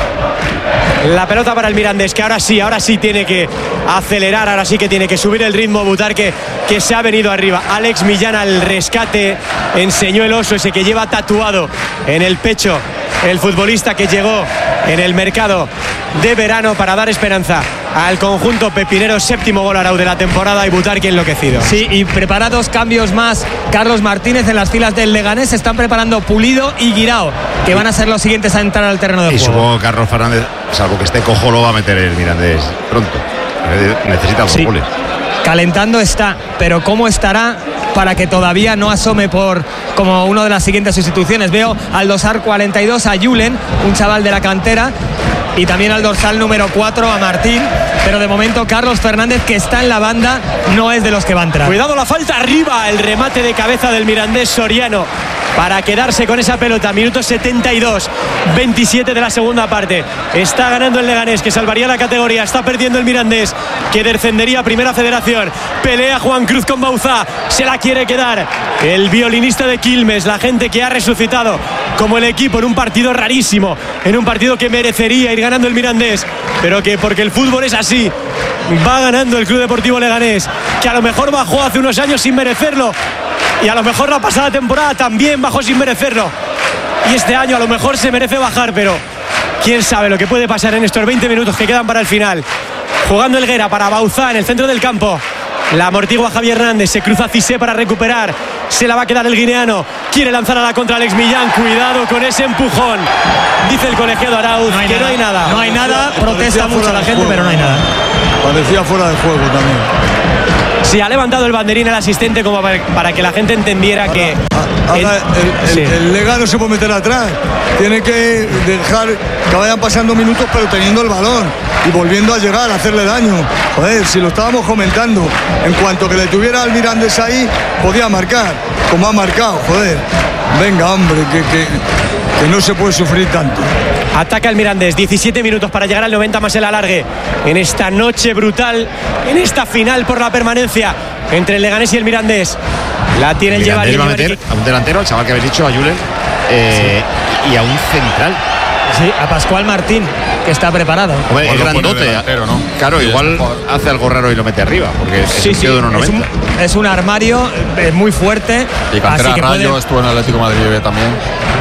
La pelota para el Mirandés, que ahora sí tiene que acelerar, ahora sí que tiene que subir el ritmo. Butarque, que se ha venido arriba. Alex Millán al rescate, enseñó el oso ese que lleva tatuado en el pecho el futbolista que llegó en el mercado de verano para dar esperanza al conjunto pepinero. 7º gol Arau de la temporada y Butarque enloquecido. Sí, y prepara 2 cambios más Carlos Martínez en las filas del Leganés. Se están preparando Pulido y Guirao, que van a ser los siguientes a entrar al terreno de juego. Y supongo que Carlos Fernández, salvo que esté cojo, lo va a meter el Mirandés pronto. Necesita 2 goles. Calentando está, pero ¿cómo estará para que todavía no asome como una de las siguientes sustituciones? Veo al dorsal 42 a Julen, un chaval de la cantera, y también al dorsal número 4 a Martín, pero de momento Carlos Fernández, que está en la banda, no es de los que va a entrar. Cuidado la falta arriba, el remate de cabeza del Mirandés Soriano para quedarse con esa pelota. Minuto 72, 27 de la segunda parte. Está ganando el Leganés, que salvaría la categoría. Está perdiendo el Mirandés, que descendería a Primera Federación. Pelea Juan Cruz con Bauzá, se la quiere quedar el violinista de Quilmes, la gente que ha resucitado como el equipo en un partido rarísimo, en un partido que merecería ir ganando el Mirandés, pero que, porque el fútbol es así, va ganando el Club Deportivo Leganés, que a lo mejor bajó hace unos años sin merecerlo, y a lo mejor la pasada temporada también bajó sin merecerlo, y este año a lo mejor se merece bajar, pero quién sabe lo que puede pasar en estos 20 minutos que quedan para el final. Jugando Helguera para Bauzá en el centro del campo. La amortigua Javier Hernández, se cruza Cissé para recuperar, se la va a quedar el guineano, quiere lanzar a la contra Alex Millán, cuidado con ese empujón, dice el colegiado Arauz, no hay nada. No hay nada, protesta mucho la gente, pero no hay nada. Parecía fuera de juego también. Sí, ha levantado el banderín el asistente como para que la gente entendiera que... El Lega no se puede meter atrás, tiene que dejar que vayan pasando minutos pero teniendo el balón y volviendo a llegar, a hacerle daño. Joder, si lo estábamos comentando, en cuanto que le tuviera al Mirandés ahí, podía marcar, como ha marcado, joder. Venga, hombre, que no se puede sufrir tanto. Ataca el Mirandés, 17 minutos para llegar al 90 más el alargue. En esta noche brutal, en esta final por la permanencia entre el Leganés y el Mirandés. La tiene el Llevar. Va a meter a un delantero, al chaval que habéis dicho, a Julen, y a un central. Sí, a Pascual Martín, que está preparado. Hombre, es grandote. Delantero, ¿no? Claro, igual hace algo raro y lo mete arriba, porque es un tío de unos 90. Es un armario muy fuerte. Y cantera Rayo, estuvo en el Atlético de Madrid también.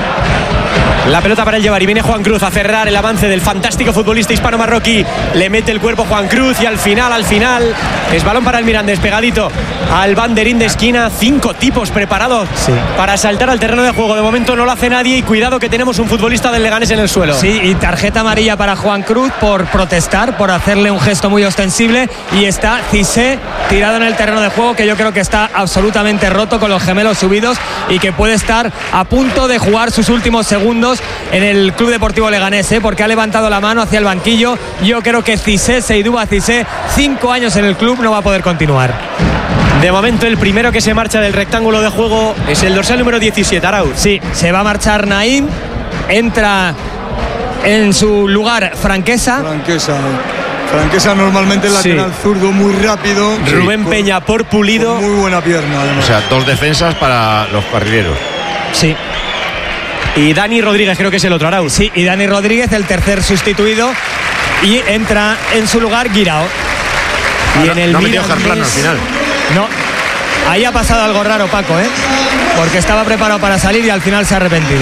La pelota para el Llevar y viene Juan Cruz a cerrar el avance del fantástico futbolista hispano-marroquí. Le mete el cuerpo Juan Cruz y al final es balón para el Mirandés, pegadito al banderín de esquina. 5 tipos preparados para saltar al terreno de juego. De momento no lo hace nadie y cuidado que tenemos un futbolista del Leganés en el suelo. Sí, y tarjeta amarilla para Juan Cruz por protestar, por hacerle un gesto muy ostensible, y está Cissé tirado en el terreno de juego, que yo creo que está absolutamente roto, con los gemelos subidos, y que puede estar a punto de jugar sus últimos segundos años en el Club Deportivo Leganés, porque ha levantado la mano hacia el banquillo. Yo creo que Cissé, Seydou Cissé, 5 años en el club, no va a poder continuar. De momento el primero que se marcha del rectángulo de juego es el dorsal número 17, Arauz. Sí, se va a marchar Naim, entra en su lugar Franquesa. Franquesa normalmente lateral zurdo, muy rápido. Rubén Peña por Pulido. Con muy buena pierna, además. O sea, 2 defensas para los carrileros. Sí. Y Dani Rodríguez creo que es el otro, Arauz. Sí, y Dani Rodríguez, el tercer sustituido. Y entra en su lugar Guirao. Y en el no metió Harplano al final. No, ahí ha pasado algo raro, Paco, porque estaba preparado para salir y al final se ha arrepentido.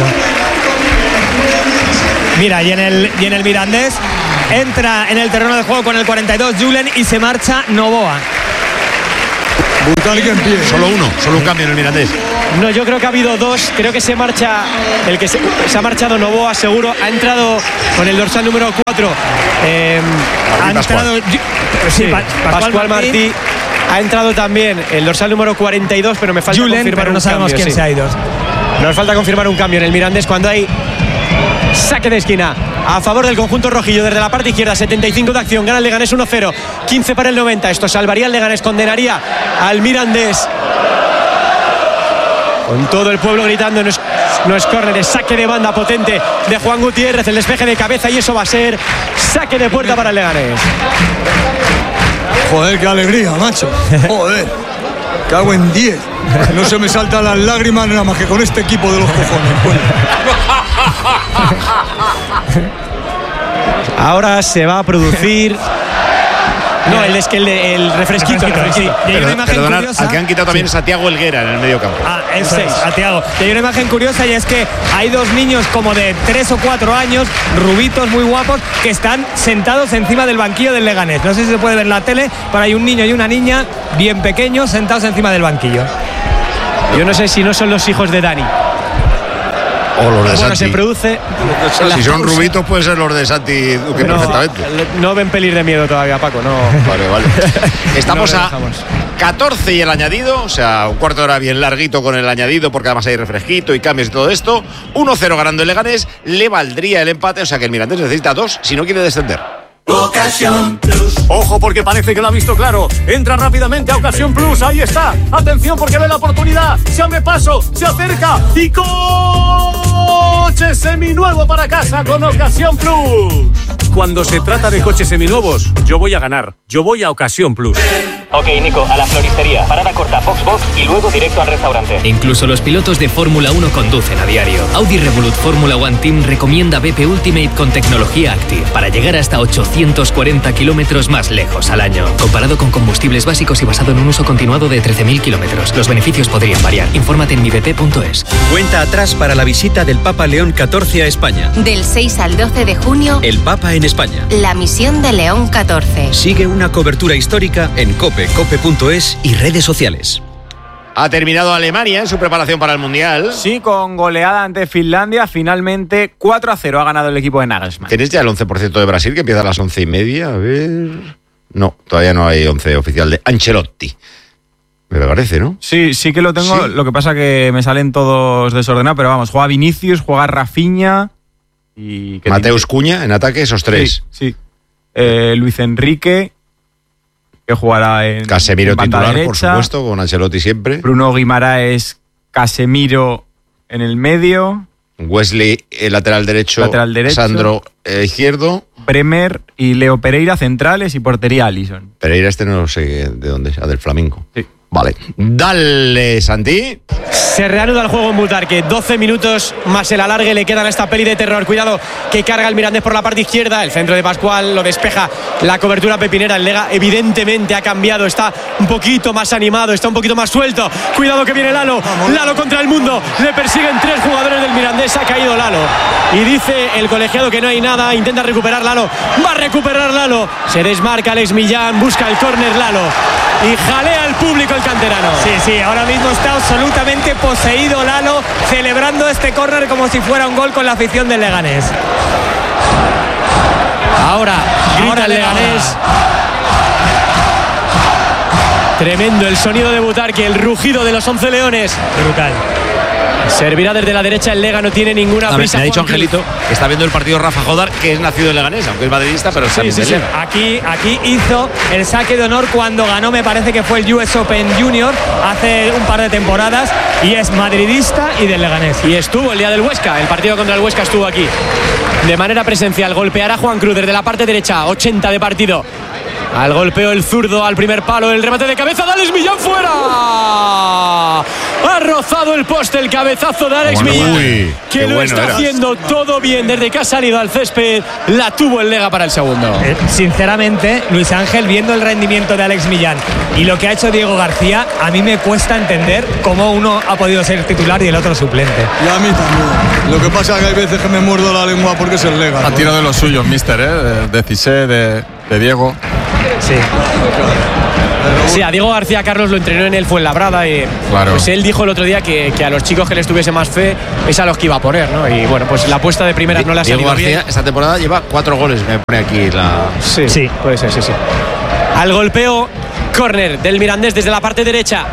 Mira, y en el Mirandés entra en el terreno de juego con el 42 Julen y se marcha Novoa. Solo un cambio en el Mirandés. No, yo creo que ha habido 2. Creo que se marcha el que se ha marchado Novoa, seguro. Ha entrado con el dorsal número 4. Ha entrado Pascual Martí. Ha entrado también el dorsal número 42, pero me falta Julen, confirmar pero no sabemos cambio, quién se ha ido. Nos falta confirmar un cambio en el Mirandés cuando hay saque de esquina a favor del conjunto rojillo desde la parte izquierda. 75 de acción, gana el Leganés 1-0, 15 para el 90. Esto salvaría al Leganés, condenaría al Mirandés. Con todo el pueblo gritando, no es córner, es saque de banda potente de Juan Gutiérrez, el despeje de cabeza, y eso va a ser saque de puerta para el Leganés. Joder, qué alegría, macho. Joder, cago en 10. No se me saltan las lágrimas nada más que con este equipo de los cojones. Bueno. Ahora se va a producir. No, el refresquito. Sí. Y hay una imagen curiosa. Al que han quitado también es a Thiago Helguera en el medio campo. Eso es, a Thiago. Y hay una imagen curiosa, y es que hay 2 niños como de 3 o 4 años, rubitos muy guapos, que están sentados encima del banquillo del Leganés. No sé si se puede ver en la tele, pero hay un niño y una niña bien pequeños sentados encima del banquillo. Yo no sé si no son los hijos de Dani. O los de Santi. Se produce. Si son rubitos, pueden ser los de Santi Duque perfectamente. No ven pelis de miedo todavía, Paco. No. Vale. Estamos a 14 y el añadido, o sea, un cuarto de hora bien larguito con el añadido, porque además hay refresquito y cambios y todo esto. 1-0 ganando el Leganés, le valdría el empate, o sea que el Mirandés necesita 2 si no quiere descender. Ocasión Plus. Ojo, porque parece que lo ha visto claro. Entra rápidamente a Ocasión Plus. Ahí está. Atención, porque ve la oportunidad. Se abre paso, se acerca. Y coche seminuevo para casa con Ocasión Plus. Cuando se trata de coches seminuevos, yo voy a ganar. Yo voy a Ocasión Plus. Ok, Nico, a la floristería. Parada corta, Foxbox y luego directo al restaurante. Incluso los pilotos de Fórmula 1 conducen a diario. Audi Revolut Fórmula One Team recomienda BP Ultimate con tecnología Active para llegar hasta 840 kilómetros más lejos al año. Comparado con combustibles básicos y basado en un uso continuado de 13.000 kilómetros. Los beneficios podrían variar. Infórmate en mibp.es. Cuenta atrás para la visita del Papa León XIV a España. Del 6 al 12 de junio, el Papa en España. La misión de León XIV. Sigue una cobertura histórica en cope.es y redes sociales. Ha terminado Alemania en su preparación para el Mundial. Sí, con goleada ante Finlandia. Finalmente 4-0 ha ganado el equipo de Nagelsmann. ¿Tienes ya el 11% de Brasil, que empieza a las 11:30? A ver... No, todavía no hay 11 oficial de Ancelotti. Me parece, ¿no? Sí que lo tengo. Sí. Lo que pasa que me salen todos desordenados, pero vamos, juega Vinicius, juega Rafinha y... Mateus Cunha en ataque, esos 3. Sí. Luis Enrique, que jugará en Casemiro en banda titular, derecha, por supuesto, con Ancelotti siempre. Bruno Guimaraes, Casemiro en el medio. Wesley, lateral derecho. Sandro, izquierdo. Bremer y Leo Pereira, centrales, y portería Alisson. Pereira no sé de dónde es, del Flamengo. Sí. Vale. Dale, Santi. Se reanuda el juego en Butarque. 12 minutos más el alargue le quedan a esta peli de terror. Cuidado que carga el Mirandés por la parte izquierda. El centro de Pascual lo despeja la cobertura pepinera. El Lega evidentemente ha cambiado. Está un poquito más animado, está un poquito más suelto. Cuidado que viene Lalo. Lalo contra el mundo. Le persiguen 3 jugadores del Mirandés. Ha caído Lalo. Y dice el colegiado que no hay nada. Intenta recuperar Lalo. Va a recuperar Lalo. Se desmarca Alex Millán. Busca el córner Lalo. Y jalea al público el canterano. Sí, ahora mismo está absolutamente poseído Lalo, celebrando este córner como si fuera un gol con la afición del Leganés. Ahora el Leganés. Tremendo el sonido de Butarque, el rugido de los 11 leones. Brutal. Servirá desde la derecha el Lega, no tiene ninguna prisa. Me ha dicho Angelito que está viendo el partido Rafa Jodar, que es nacido en Leganés, aunque es madridista, pero está en Lega. Aquí hizo el saque de honor cuando ganó, me parece que fue el US Open Junior hace un par de temporadas, y es madridista y del Leganés. Y estuvo el día del Huesca, el partido contra el Huesca estuvo aquí de manera presencial. Golpeará Juan Cruz desde la parte derecha, 80 de partido. Al golpeo el zurdo, al primer palo, el remate de cabeza de Alex Millán, fuera. Ha rozado el poste, el cabezazo de Alex Millán, que lo está haciendo todo bien desde que ha salido al césped. La tuvo el Lega para el segundo. Sinceramente, Luis Ángel, viendo el rendimiento de Alex Millán y lo que ha hecho Diego García, a mí me cuesta entender cómo uno ha podido ser titular y el otro suplente. Y a mí también. Lo que pasa es que hay veces que me muerdo la lengua porque es el Lega. Ha tirado de los suyos, mister, de Cissé, de Diego. Sí, a Diego García Carlos lo entrenó en el Fuenlabrada y claro. Pues él dijo el otro día que a los chicos que les tuviese más fe es a los que iba a poner, ¿no? Y bueno, pues la apuesta de primeras no le ha salido bien. Diego García esta temporada lleva 4 goles, me pone aquí la... Sí, puede ser, sí. Al golpeo, córner del Mirandés desde la parte derecha.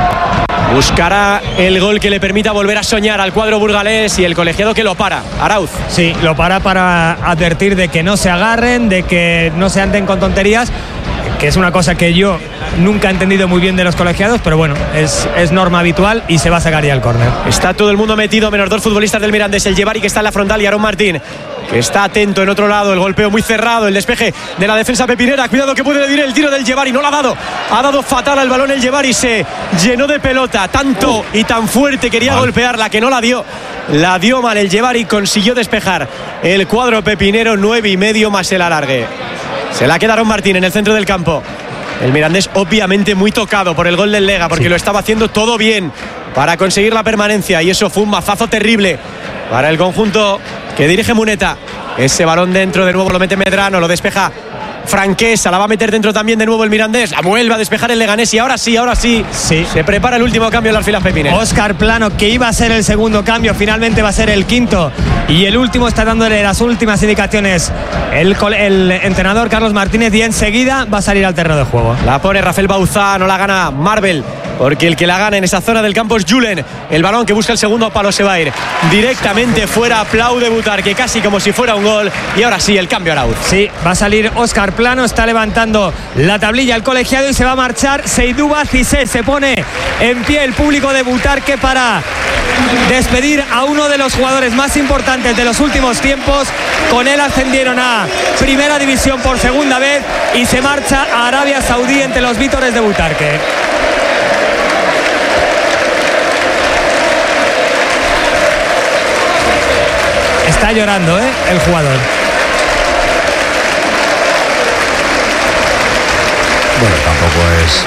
Buscará el gol que le permita volver a soñar al cuadro burgalés y el colegiado que lo para, Arauz. Sí, lo para advertir de que no se agarren, de que no se anden con tonterías, que es una cosa que yo nunca he entendido muy bien de los colegiados, pero bueno, es norma habitual y se va a sacar ya el córner. Está todo el mundo metido, menos 2 futbolistas del Mirandés, el Llevari que está en la frontal y Aarón Martín, que está atento en otro lado, el golpeo muy cerrado, el despeje de la defensa pepinera, cuidado que puede medir el tiro del Llevari, no lo ha dado fatal al balón el Llevari, se llenó de pelota, tanto y tan fuerte quería golpearla que no la dio mal el Llevari, consiguió despejar el cuadro pepinero, 9,5 más el alargue. Se la queda Aarón Martín en el centro del campo. El Mirandés obviamente muy tocado por el gol del Lega, porque lo estaba haciendo todo bien para conseguir la permanencia, y eso fue un mazazo terrible para el conjunto que dirige Muneta. Ese balón dentro, de nuevo lo mete Medrano, lo despeja Franquesa, la va a meter dentro también de nuevo el Mirandés, la vuelve a despejar el Leganés y ahora sí, se prepara el último cambio en las filas pepineras. Óscar Plano, que iba a ser el segundo cambio, finalmente va a ser el quinto, y el último está dándole las últimas indicaciones el entrenador Carlos Martínez, y enseguida va a salir al terreno de juego. La pone Rafael Bauzá, no la gana Marvel, porque el que la gana en esa zona del campo es Julen. El balón que busca el segundo palo se va a ir directamente fuera. Aplaude Butarque casi como si fuera un gol, y ahora sí el cambio Arauz. Sí, va a salir Óscar Plano, está levantando la tablilla el colegiado y se va a marchar Seydouba Cissé. Se pone en pie el público de Butarque para despedir a uno de los jugadores más importantes de los últimos tiempos. Con él ascendieron a Primera División por segunda vez y se marcha a Arabia Saudí entre los vítores de Butarque. Está llorando, el jugador. Bueno, tampoco es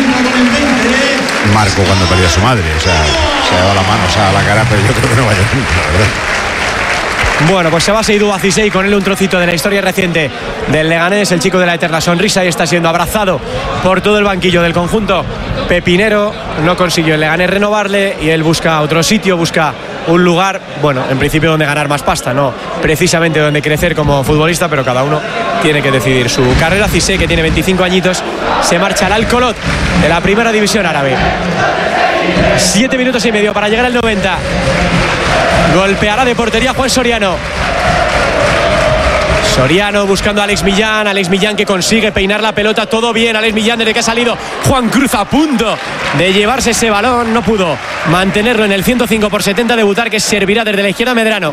Marco cuando perdió a su madre, o sea, se ha dado la mano, a la cara, pero yo creo que no va a llorar, la verdad. Bueno, pues se va Seydouba Cissé y con él un trocito de la historia reciente del Leganés, el chico de la eterna sonrisa, y está siendo abrazado por todo el banquillo del conjunto pepinero. No consiguió el Leganés renovarle y él busca otro sitio, busca un lugar, bueno, en principio donde ganar más pasta, no precisamente donde crecer como futbolista, pero cada uno tiene que decidir su carrera. Cissé, que tiene 25 añitos, se marcha al Al-Kholot de la Primera División Árabe. 7 minutos y medio para llegar al 90. Golpeará de portería Juan Soriano. Soriano buscando a Alex Millán que consigue peinar la pelota, todo bien. Alex Millán desde que ha salido. Juan Cruz a punto de llevarse ese balón, no pudo mantenerlo en el 105/70 de Butarque, que servirá desde la izquierda Medrano.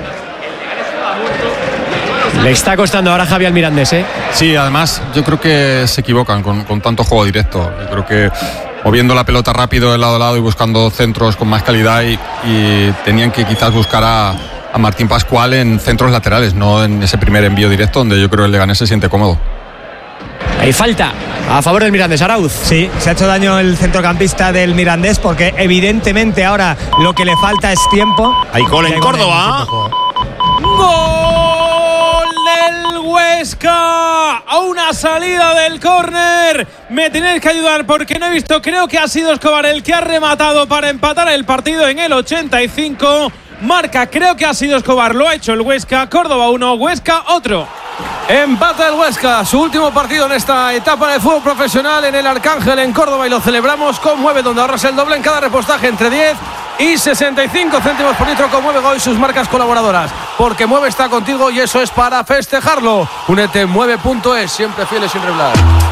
Le está costando ahora Javi al Mirandés, Sí, además yo creo que se equivocan con tanto juego directo. Yo creo que moviendo la pelota rápido de lado a lado y buscando centros con más calidad, y tenían que quizás buscar a Martín Pascual en centros laterales, no en ese primer envío directo donde yo creo que el Leganés se siente cómodo. Hay falta a favor del Mirandés, Arauz. Sí, se ha hecho daño el centrocampista del Mirandés, porque evidentemente ahora lo que le falta es tiempo. Hay gol en Córdoba. ¡Gol del Huesca! A una salida del córner. Me tenéis que ayudar porque no he visto. Creo que ha sido Escobar el que ha rematado para empatar el partido en el 85. Marca, creo que ha sido Escobar. Lo ha hecho el Huesca. Córdoba 1, Huesca otro. Empata el Huesca, su último partido en esta etapa de fútbol profesional en el Arcángel en Córdoba, y lo celebramos con Mueve, donde ahorras el doble en cada repostaje, entre 10 y 65 céntimos por litro con Mueve Go y sus marcas colaboradoras. Porque Mueve está contigo y eso es para festejarlo. Únete en mueve.es, siempre fieles sin reblar.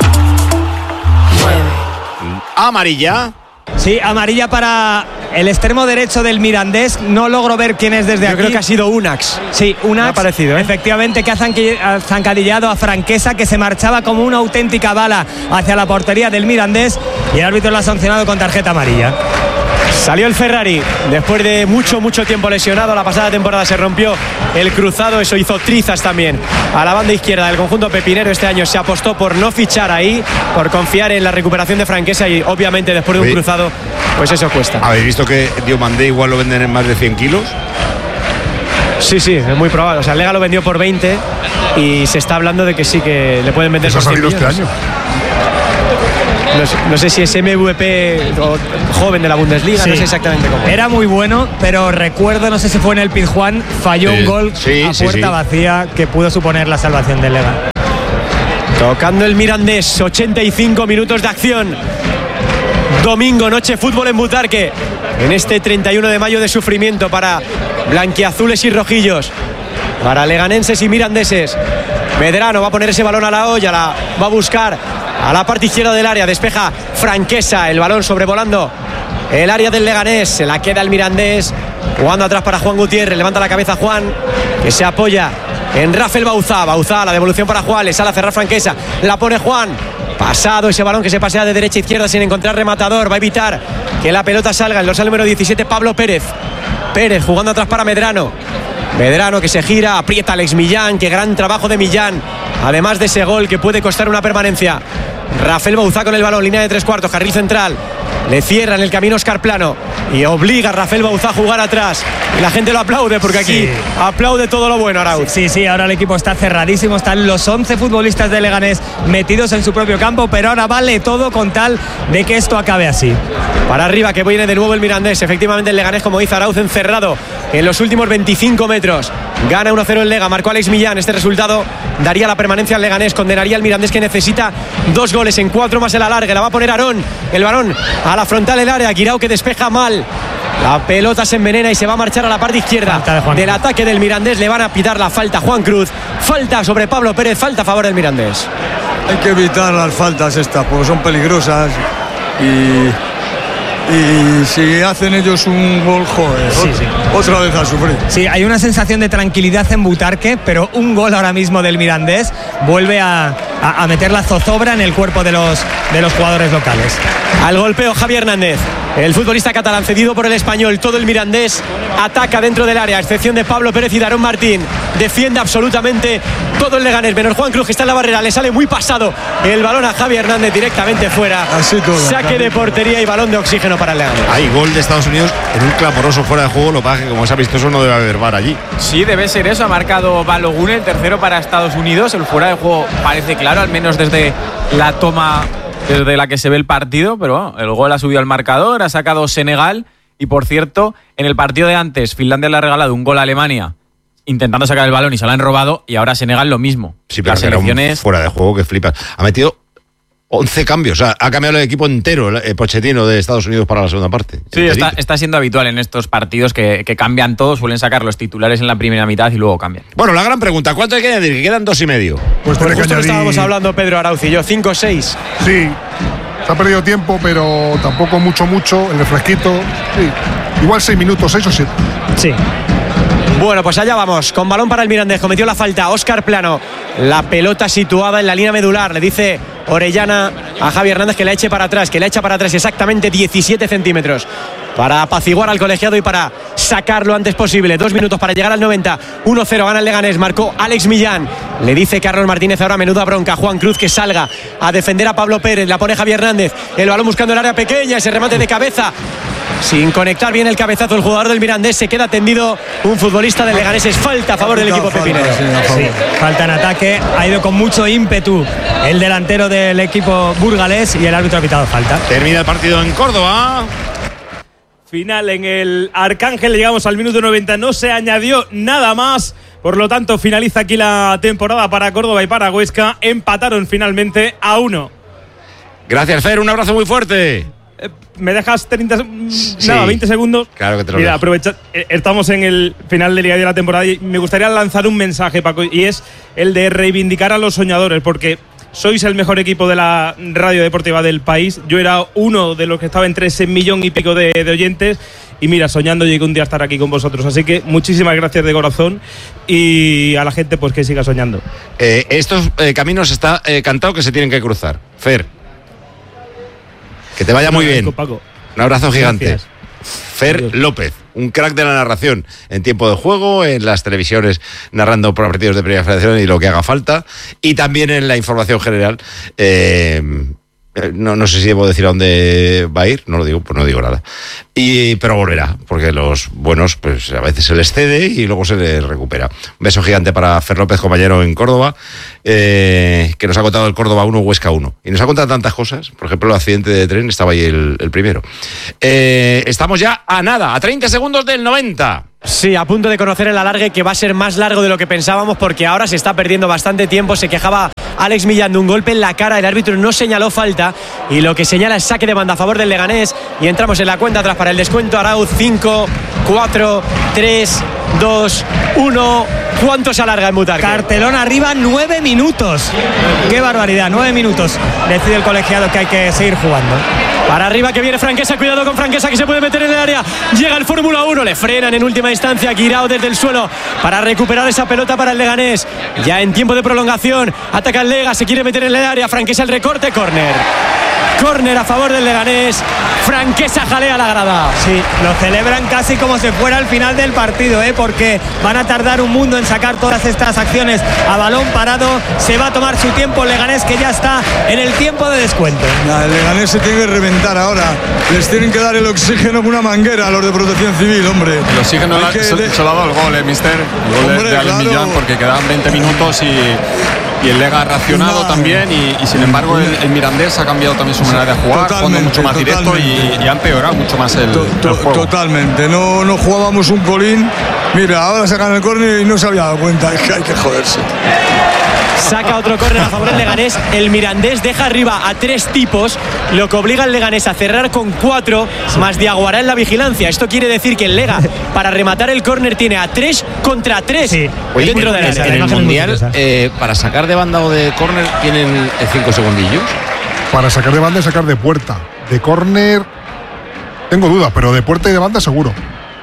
Amarilla. Sí, amarilla para el extremo derecho del Mirandés. No logro ver quién es desde aquí. Yo creo que ha sido Unax. Sí, Unax. Me ha parecido, Efectivamente, que ha zancadillado a Franquesa, que se marchaba como una auténtica bala hacia la portería del Mirandés, y el árbitro lo ha sancionado con tarjeta amarilla. Salió el Ferrari después de mucho tiempo lesionado. La pasada temporada se rompió el cruzado, eso hizo trizas también a la banda izquierda del conjunto pepinero. Este año se apostó por no fichar ahí, por confiar en la recuperación de Franquesa, y obviamente después de un cruzado, pues eso cuesta. ¿Habéis visto que Diomandé igual lo venden en más de 100 kilos? Sí, es muy probable. O sea, Lega lo vendió por 20 y se está hablando de que sí que le pueden vender por 100 millones. Este año. No sé si es MVP o joven de la Bundesliga, no sé exactamente cómo. Era muy bueno, pero recuerdo, no sé si fue en el Pizjuán, falló un gol a puerta vacía que pudo suponer la salvación del Lega. Tocando el Mirandés, 85 minutos de acción. Domingo, noche, fútbol en Butarque. En este 31 de mayo de sufrimiento para blanquiazules y rojillos, para leganenses y mirandeses. Medrano va a poner ese balón a la olla, la va a buscar a la parte izquierda del área, despeja Franquesa, el balón sobrevolando el área del Leganés, se la queda el Mirandés, jugando atrás para Juan Gutiérrez, levanta la cabeza Juan, que se apoya en Rafael Bauzá, la devolución para Juan, le sale a cerrar Franquesa, la pone Juan, pasado ese balón que se pasea de derecha a izquierda sin encontrar rematador, va a evitar que la pelota salga, el dorsal número 17, Pablo Pérez jugando atrás para Medrano que se gira, aprieta a Alex Millán, qué gran trabajo de Millán, además de ese gol que puede costar una permanencia. Rafael Bauzá con el balón, línea de 3/4, carril central, le cierran el camino Óscar Plano y obliga a Rafael Bauzá a jugar atrás, y la gente lo aplaude porque aquí aplaude todo lo bueno, Arauz. Sí, ahora el equipo está cerradísimo, están los 11 futbolistas de Leganés metidos en su propio campo, pero ahora vale todo con tal de que esto acabe así. Para arriba, que viene de nuevo el Mirandés, efectivamente el Leganés, como dice Arauz, encerrado en los últimos 25 metros. Gana 1-0 el Lega, marcó Alex Millán. Este resultado daría la permanencia al Leganés, condenaría al Mirandés, que necesita 2 goles en 4 más el alargue. La va a poner Aarón, el balón a la frontal del área, Guirao que despeja mal. La pelota se envenena y se va a marchar a la parte izquierda del ataque del Mirandés. Le van a pitar la falta a Juan Cruz. Falta sobre Pablo Pérez, falta a favor del Mirandés. Hay que evitar las faltas estas porque son peligrosas y si hacen ellos un gol, otra vez a sufrir. Sí, hay una sensación de tranquilidad en Butarque, pero un gol ahora mismo del Mirandés vuelve a meter la zozobra en el cuerpo de los jugadores locales. Al golpeo Javi Hernández, el futbolista catalán cedido por el Español. Todo el Mirandés ataca dentro del área, a excepción de Pablo Pérez y Darón Martín. Defiende absolutamente todo el Leganés, menos Juan Cruz, que está en la barrera. Le sale muy pasado el balón a Javi Hernández, directamente fuera. Saque de portería y balón de oxígeno para el Leganés. Hay gol de Estados Unidos en un clamoroso fuera de juego. Lo que pasa es que, como se ha visto, eso no debe haber VAR allí. Sí, debe ser eso. Ha marcado Balogun, el tercero para Estados Unidos. El fuera de juego parece claro, al menos desde la toma desde la que se ve el partido, pero bueno, el gol ha subido al marcador, ha sacado Senegal. Y por cierto, en el partido de antes, Finlandia le ha regalado un gol a Alemania intentando sacar el balón y se lo han robado, y ahora Senegal lo mismo. Sí, pero las elecciones fuera de juego que flipas. Ha metido 11 cambios, o sea, ha cambiado el equipo entero Pochettino de Estados Unidos para la segunda parte. Sí, está siendo habitual en estos partidos que cambian todo, suelen sacar los titulares en la primera mitad y luego cambian. Bueno, la gran pregunta, ¿cuánto hay que añadir? Que quedan 2,5. Pues justo lo estábamos hablando Pedro Arauz y yo, 5-6. Sí, se ha perdido tiempo, pero tampoco mucho, el refresquito. Sí, igual 6 minutos, 6 o 7. Sí. Bueno, pues allá vamos, con balón para el Mirandés, cometió la falta Óscar Plano, la pelota situada en la línea medular, le dice Orellana a Javi Hernández que la eche para atrás, exactamente 17 centímetros para apaciguar al colegiado y para sacar lo antes posible. 2 minutos para llegar al 90. 1-0 gana el Leganés, marcó Alex Millán. Le dice Carlos Martínez ahora menuda bronca. Juan Cruz que salga a defender a Pablo Pérez. La pone Javi Hernández. El balón buscando el área pequeña. Ese remate de cabeza. Sin conectar bien el cabezazo, el jugador del Mirandés se queda tendido. Un futbolista del Leganés. Es falta a favor del equipo pepinero. Sí, falta en ataque. Ha ido con mucho ímpetu el delantero del equipo burgalés y el árbitro ha pitado falta. Termina el partido en Córdoba. Final en el Arcángel, llegamos al minuto 90, no se añadió nada más, por lo tanto finaliza aquí la temporada para Córdoba y para Huesca, empataron finalmente a 1. Gracias, Fer, un abrazo muy fuerte. ¿Me dejas 20 segundos? Claro que te lo Mira, dejo. aprovecha. Estamos en el final de Liga de la temporada y me gustaría lanzar un mensaje, Paco, y es el de reivindicar a los soñadores, porque sois el mejor equipo de la radio deportiva del país. Yo era uno de los que estaba entre ese 1,5 millones de oyentes. Y mira, soñando llegué un día a estar aquí con vosotros. Así que muchísimas gracias de corazón y a la gente pues que siga soñando. Estos caminos está cantado que se tienen que cruzar. Fer, que te vaya muy bien. Paco. Un abrazo gigante. Gracias. Fer Adiós. López, un crack de la narración en tiempo de juego, en las televisiones narrando partidos de Primera Federación y lo que haga falta, y también en la información general. No sé si debo decir a dónde va a ir, no lo digo, pues no digo nada. Pero volverá, porque los buenos pues a veces se les cede y luego se les recupera. Un beso gigante para Fer López, compañero en Córdoba, que nos ha contado el Córdoba 1, Huesca 1. Y nos ha contado tantas cosas, por ejemplo el accidente de tren, estaba ahí el primero. Estamos ya a nada, a 30 segundos del 90. Sí, a punto de conocer el alargue, que va a ser más largo de lo que pensábamos, porque ahora se está perdiendo bastante tiempo. Se quejaba Alex Millán de un golpe en la cara, el árbitro no señaló falta y lo que señala es saque de banda a favor del Leganés, y entramos en la cuenta atrás para el descuento. Arauz, 5, 4, 3, 2, 1. ¿Cuánto se alarga en Butarque? Cartelón arriba, 9 minutos. Qué barbaridad, 9 minutos. Decide el colegiado que hay que seguir jugando. Para arriba que viene Franquesa, cuidado con Franquesa que se puede meter en el área. Llega el Fórmula 1, le frenan en última instancia. Guirao desde el suelo para recuperar esa pelota para el Leganés. Ya en tiempo de prolongación, ataca el Lega, se quiere meter en el área. Franquesa el recorte, córner. Córner a favor del Leganés. Franquesa jalea la grada. Sí, lo celebran casi como si fuera el final del partido, porque van a tardar un mundo en sacar todas estas acciones a balón parado. Se va a tomar su tiempo el Leganés, que ya está en el tiempo de descuento. El Leganés se tiene que reventar ahora. Les tienen que dar el oxígeno con una manguera a los de Protección Civil, hombre. El oxígeno se lo ha dado el gol, mister. El gol de Alex Millán, porque quedaban 20 minutos y el Lega ha reaccionado también y sin embargo el Mirandés ha cambiado también su manera de jugar, jugando mucho más directo y ha empeorado mucho más el juego. Totalmente, no jugábamos un colín. Mira, ahora sacan el córner y no se había dado cuenta, es que hay que joderse. Saca otro córner a favor del Leganés. El Mirandés deja arriba a 3 tipos, lo que obliga al Leganés a cerrar con 4 más Diaguará en la vigilancia. Esto quiere decir que el Lega, para rematar el córner, tiene a 3 contra 3 dentro del área. En el Mundial, para sacar de banda o de córner, ¿tienen 5 segundillos? Para sacar de banda y sacar de puerta. De córner, tengo dudas, pero de puerta y de banda seguro.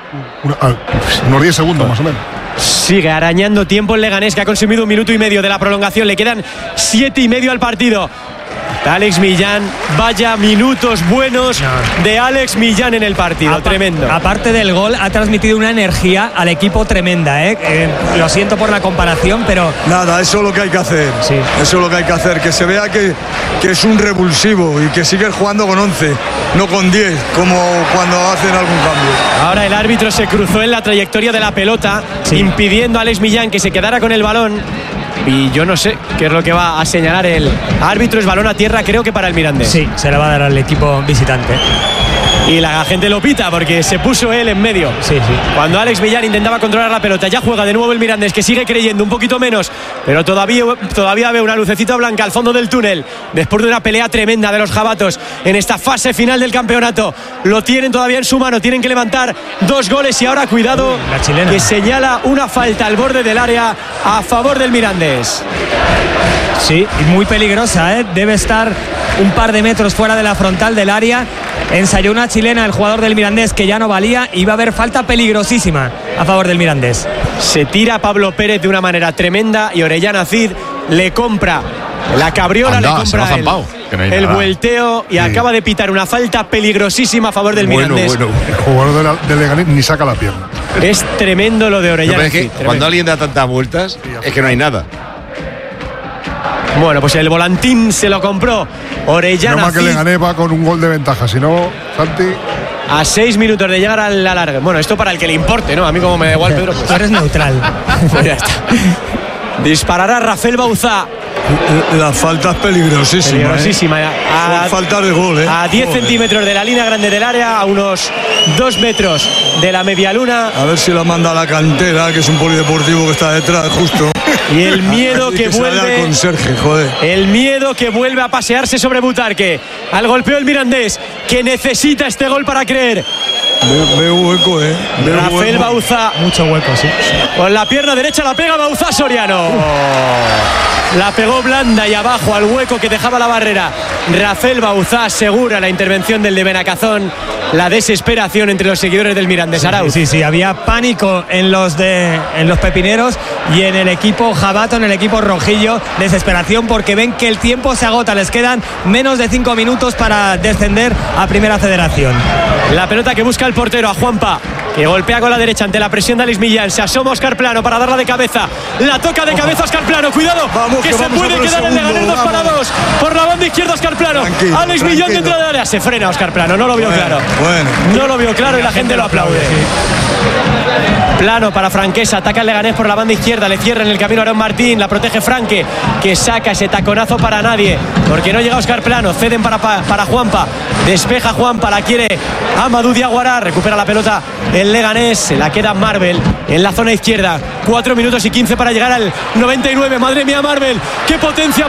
Unos 10 segundos más o menos. Sigue arañando tiempo el Leganés, que ha consumido 1,5 minutos de la prolongación. Le quedan 7,5 al partido. Alex Millán, vaya minutos buenos de Alex Millán en el partido, tremendo. Aparte del gol, ha transmitido una energía al equipo tremenda, lo siento por la comparación, pero... Nada, eso es lo que hay que hacer. Sí. Eso es lo que hay que hacer, que se vea que es un revulsivo y que sigue jugando con 11, no con 10, como cuando hacen algún cambio. Ahora el árbitro se cruzó en la trayectoria de la pelota, impidiendo a Alex Millán que se quedara con el balón. Y yo no sé qué es lo que va a señalar el árbitro. Es balón a tierra, creo que para el Mirandés. Sí, se le va a dar al equipo visitante. Y la gente lo pita porque se puso él en medio. Sí. Cuando Alex Millán intentaba controlar la pelota, ya juega de nuevo el Mirandés, que sigue creyendo un poquito menos, pero todavía ve una lucecita blanca al fondo del túnel. Después de una pelea tremenda de los jabatos en esta fase final del campeonato, lo tienen todavía en su mano, tienen que levantar 2 goles y ahora cuidado, la chilena, que señala una falta al borde del área a favor del Mirandés. Sí, y muy peligrosa, debe estar un par de metros fuera de la frontal del área. Ensayó una chilena el jugador del Mirandés que ya no valía, y va a haber falta peligrosísima a favor del Mirandés. Se tira Pablo Pérez de una manera tremenda y Orellana Cid le compra la cabriola, le compra el vuelteo y acaba de pitar una falta peligrosísima a favor del Mirandés. El jugador del Leganés ni saca la pierna. Es tremendo lo de Orellana Cid. Cuando alguien da tantas vueltas, es que no hay nada. Bueno, pues el volantín se lo compró Orellana. No más que Leganés va con un gol de ventaja, si no, Santi. A 6 minutos de llegar al alargue. Bueno, esto para el que le importe, ¿no? A mí como me da igual, Pedro. Pues... Tú eres neutral. Pues ya está. Disparará Rafael Bauzá. La falta es peligrosísima. Peligrosísima. Falta de gol, A 10 centímetros de la línea grande del área, a unos 2 metros de la media luna. A ver si la manda a la cantera, que es un polideportivo que está detrás, justo. Y el miedo que vuelve. Conserje, joder. El miedo que vuelve a pasearse sobre Butarque. Al golpeo el mirandés, que necesita este gol para creer. Veo hueco, Rafael Bauzá. Mucho hueco, sí. Con la pierna derecha la pega Bauzá Soriano. La pegó blanda y abajo al hueco que dejaba la barrera. Rafael Bauzá asegura la intervención del de Benacazón. La desesperación entre los seguidores del Mirandés Arauz. Sí, había pánico en los pepineros y en el equipo jabato, en el equipo rojillo. Desesperación porque ven que el tiempo se agota. Les quedan menos de 5 minutos para descender a Primera Federación. La pelota que busca el portero, a Juanpa, que golpea con la derecha ante la presión de Alex Millán. Se asoma Óscar Plano para darla de cabeza. La toca de cabeza Óscar Plano. Cuidado, que se puede quedar el Leganés 2-2. Por la banda izquierda Óscar Plano. Alex Millán dentro de la área. Se frena Óscar Plano, no lo vio claro. No lo vio claro y la gente lo aplaude. Plano para Franquesa, ataca el Leganés por la banda izquierda, le cierra en el camino a Aaron Martín, la protege Franque, que saca ese taconazo para nadie, porque no llega Óscar Plano, ceden para Juanpa, despeja Juanpa, la quiere Amadou Diaguara, recupera la pelota el Leganés, se la queda Marvel en la zona izquierda, 4 minutos y 15 para llegar al 99, madre mía Marvel, qué potencia